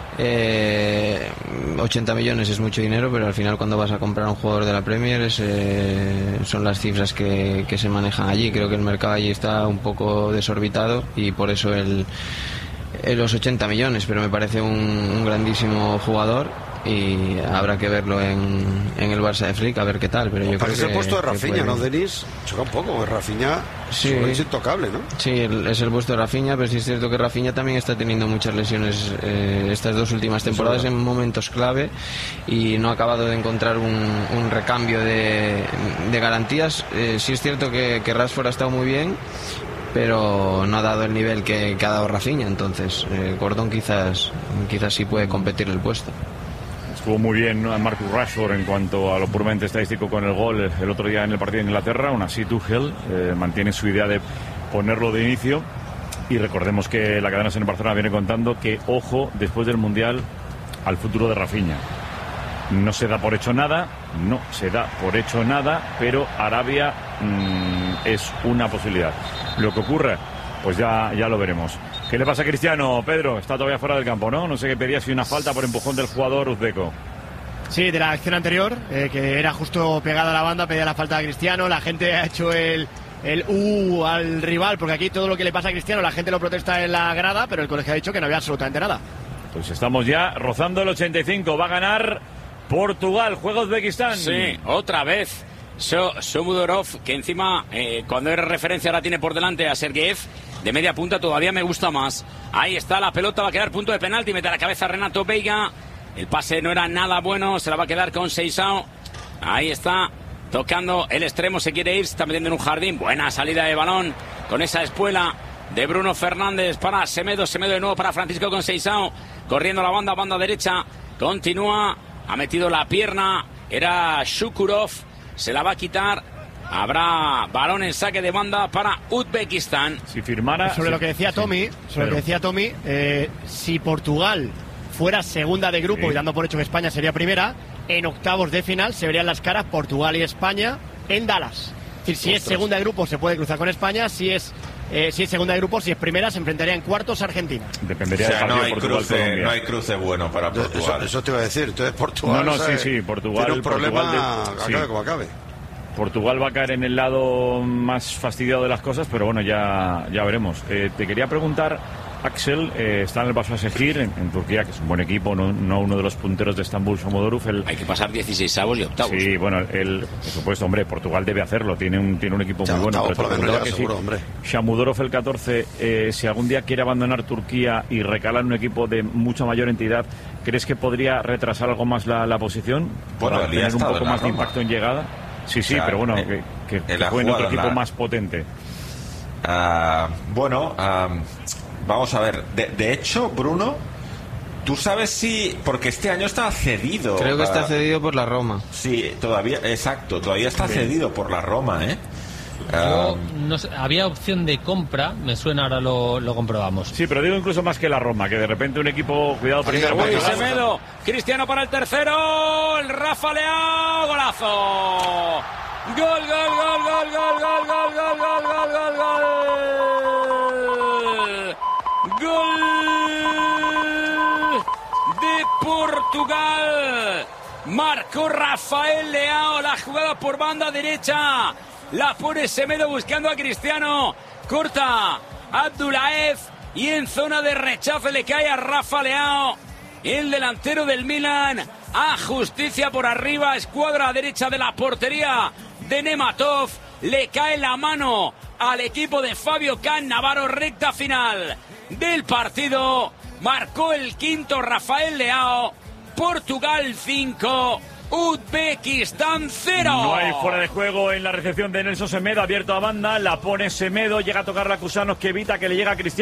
Eh, ochenta millones es mucho dinero, pero al final cuando vas a comprar a un jugador de la Premier es, eh, son las cifras que, que se manejan allí. Creo que el mercado allí está un poco desorbitado y por eso el, el los ochenta millones, pero me parece un, un grandísimo jugador y habrá que verlo en, en el Barça de Flick a ver qué tal, pero yo creo que el puesto de Rafinha, ¿no, Denis? Choca un poco, Rafinha sí, es intocable, ¿no? Sí, el, es el puesto de Rafinha, pero sí es cierto que Rafinha también está teniendo muchas lesiones eh, estas dos últimas temporadas en momentos clave y no ha acabado de encontrar un, un recambio de, de garantías. Eh, sí es cierto que, que Rashford ha estado muy bien, pero no ha dado el nivel que, que ha dado Rafinha, entonces eh, Gordon quizás, quizás sí puede competir el puesto. Estuvo muy bien, ¿no?, Marcus Rashford en cuanto a lo puramente estadístico con el gol el otro día en el partido de Inglaterra. Aún así Tuchel eh, mantiene su idea de ponerlo de inicio y recordemos que la cadena en Barcelona viene contando que, ojo, después del Mundial al futuro de Rafinha. No se da por hecho nada, no se da por hecho nada, pero Arabia mmm, es una posibilidad. Lo que ocurra, pues ya, ya lo veremos. ¿Qué le pasa a Cristiano, Pedro? Está todavía fuera del campo, ¿no? No sé qué pedía, si una falta por empujón del jugador uzbeco. Sí, de la acción anterior, eh, que era justo pegada a la banda, pedía la falta a Cristiano. La gente ha hecho el, el uh al rival, porque aquí todo lo que le pasa a Cristiano, la gente lo protesta en la grada, pero el colegio ha dicho que no había absolutamente nada. Pues estamos ya rozando el ochenta y cinco. Va a ganar Portugal, juega Uzbekistán. Sí, otra vez. So, Somudorov, que encima, eh, cuando era referencia, ahora tiene por delante a Sergeyev. De media punta todavía me gusta más. Ahí está la pelota, va a quedar punto de penalti. Mete a la cabeza Renato Veiga. El pase no era nada bueno, se la va a quedar con Seisao. Ahí está, tocando el extremo, se quiere ir, se está metiendo en un jardín. Buena salida de balón con esa espuela de Bruno Fernández para Semedo. Semedo de nuevo para Francisco con Seisao. Corriendo la banda, banda derecha. Continúa, ha metido la pierna. Era Shukurov, se la va a quitar. Habrá balón en saque de banda para Uzbekistán. Si firmara... Sobre si, lo que decía sí, Tommy, sobre lo que decía Tommy, eh, si Portugal fuera segunda de grupo, sí, y dando por hecho que España sería primera, en octavos de final se verían las caras Portugal y España en Dallas. Es decir, si Ostras. es segunda de grupo se puede cruzar con España, si es eh, si es segunda de grupo, si es primera se enfrentaría en cuartos a Argentina. Dependería o sea, del no partido hay Portugal, cruce, Colombia. no hay cruce bueno para Portugal. Eso, eso te iba a decir, entonces Portugal... No, no, ¿sabes? sí, sí, Portugal... Tiene un problema, Portugal de, acabe sí. como acabe. Portugal va a caer en el lado más fastidiado de las cosas, pero bueno, ya, ya veremos. Eh, te quería preguntar, Axel, eh, está en el Başakşehir en, en Turquía, que es un buen equipo, no, no uno de los punteros de Estambul, Şomudorov. El... Hay que pasar dieciseisavos y octavos. Sí, bueno, el, por supuesto, hombre, Portugal debe hacerlo, tiene un, tiene un equipo ya, muy bueno. Pero pero ya, que seguro, sí. hombre. Şomudorov el catorce, eh, si algún día quiere abandonar Turquía y recalar en un equipo de mucha mayor entidad, ¿crees que podría retrasar algo más la, la posición? Bueno, para tener un poco más Roma. de impacto en llegada. Sí, sí, o sea, pero bueno, el, que, que, que juegue en otro equipo la... más potente. Uh, bueno, uh, vamos a ver. De, de hecho, Bruno, ¿tú sabes si...? Porque este año está cedido. Creo que uh, está cedido por la Roma. Sí, todavía, exacto, todavía está Bien. cedido por la Roma, ¿eh? Yo, no sé, había opción de compra, me suena, ahora lo, lo comprobamos. Sí, pero digo incluso más que la Roma, que de repente un equipo, cuidado primero. Uy, Semedo, Cristiano para el tercero, el Rafa Leao, golazo. Gol, gol, gol, gol, gol, gol, gol, gol, gol, gol, gol, gol. Gol de Portugal. Marcó Rafael Leao, la jugada por banda derecha. La pone Semedo buscando a Cristiano. Corta Abdulaev y en zona de rechazo le cae a Rafa Leao, el delantero del Milan. A justicia por arriba, escuadra derecha de la portería de Nematov. Le cae la mano al equipo de Fabio Cannavaro. Recta final del partido. Marcó el quinto Rafael Leao. Portugal cinco. Uzbekistán cero. No hay fuera de juego en la recepción de Nelson Semedo, abierto a banda, la pone Semedo, llega a tocar la Cusanos que evita que le llegue a Cristiano.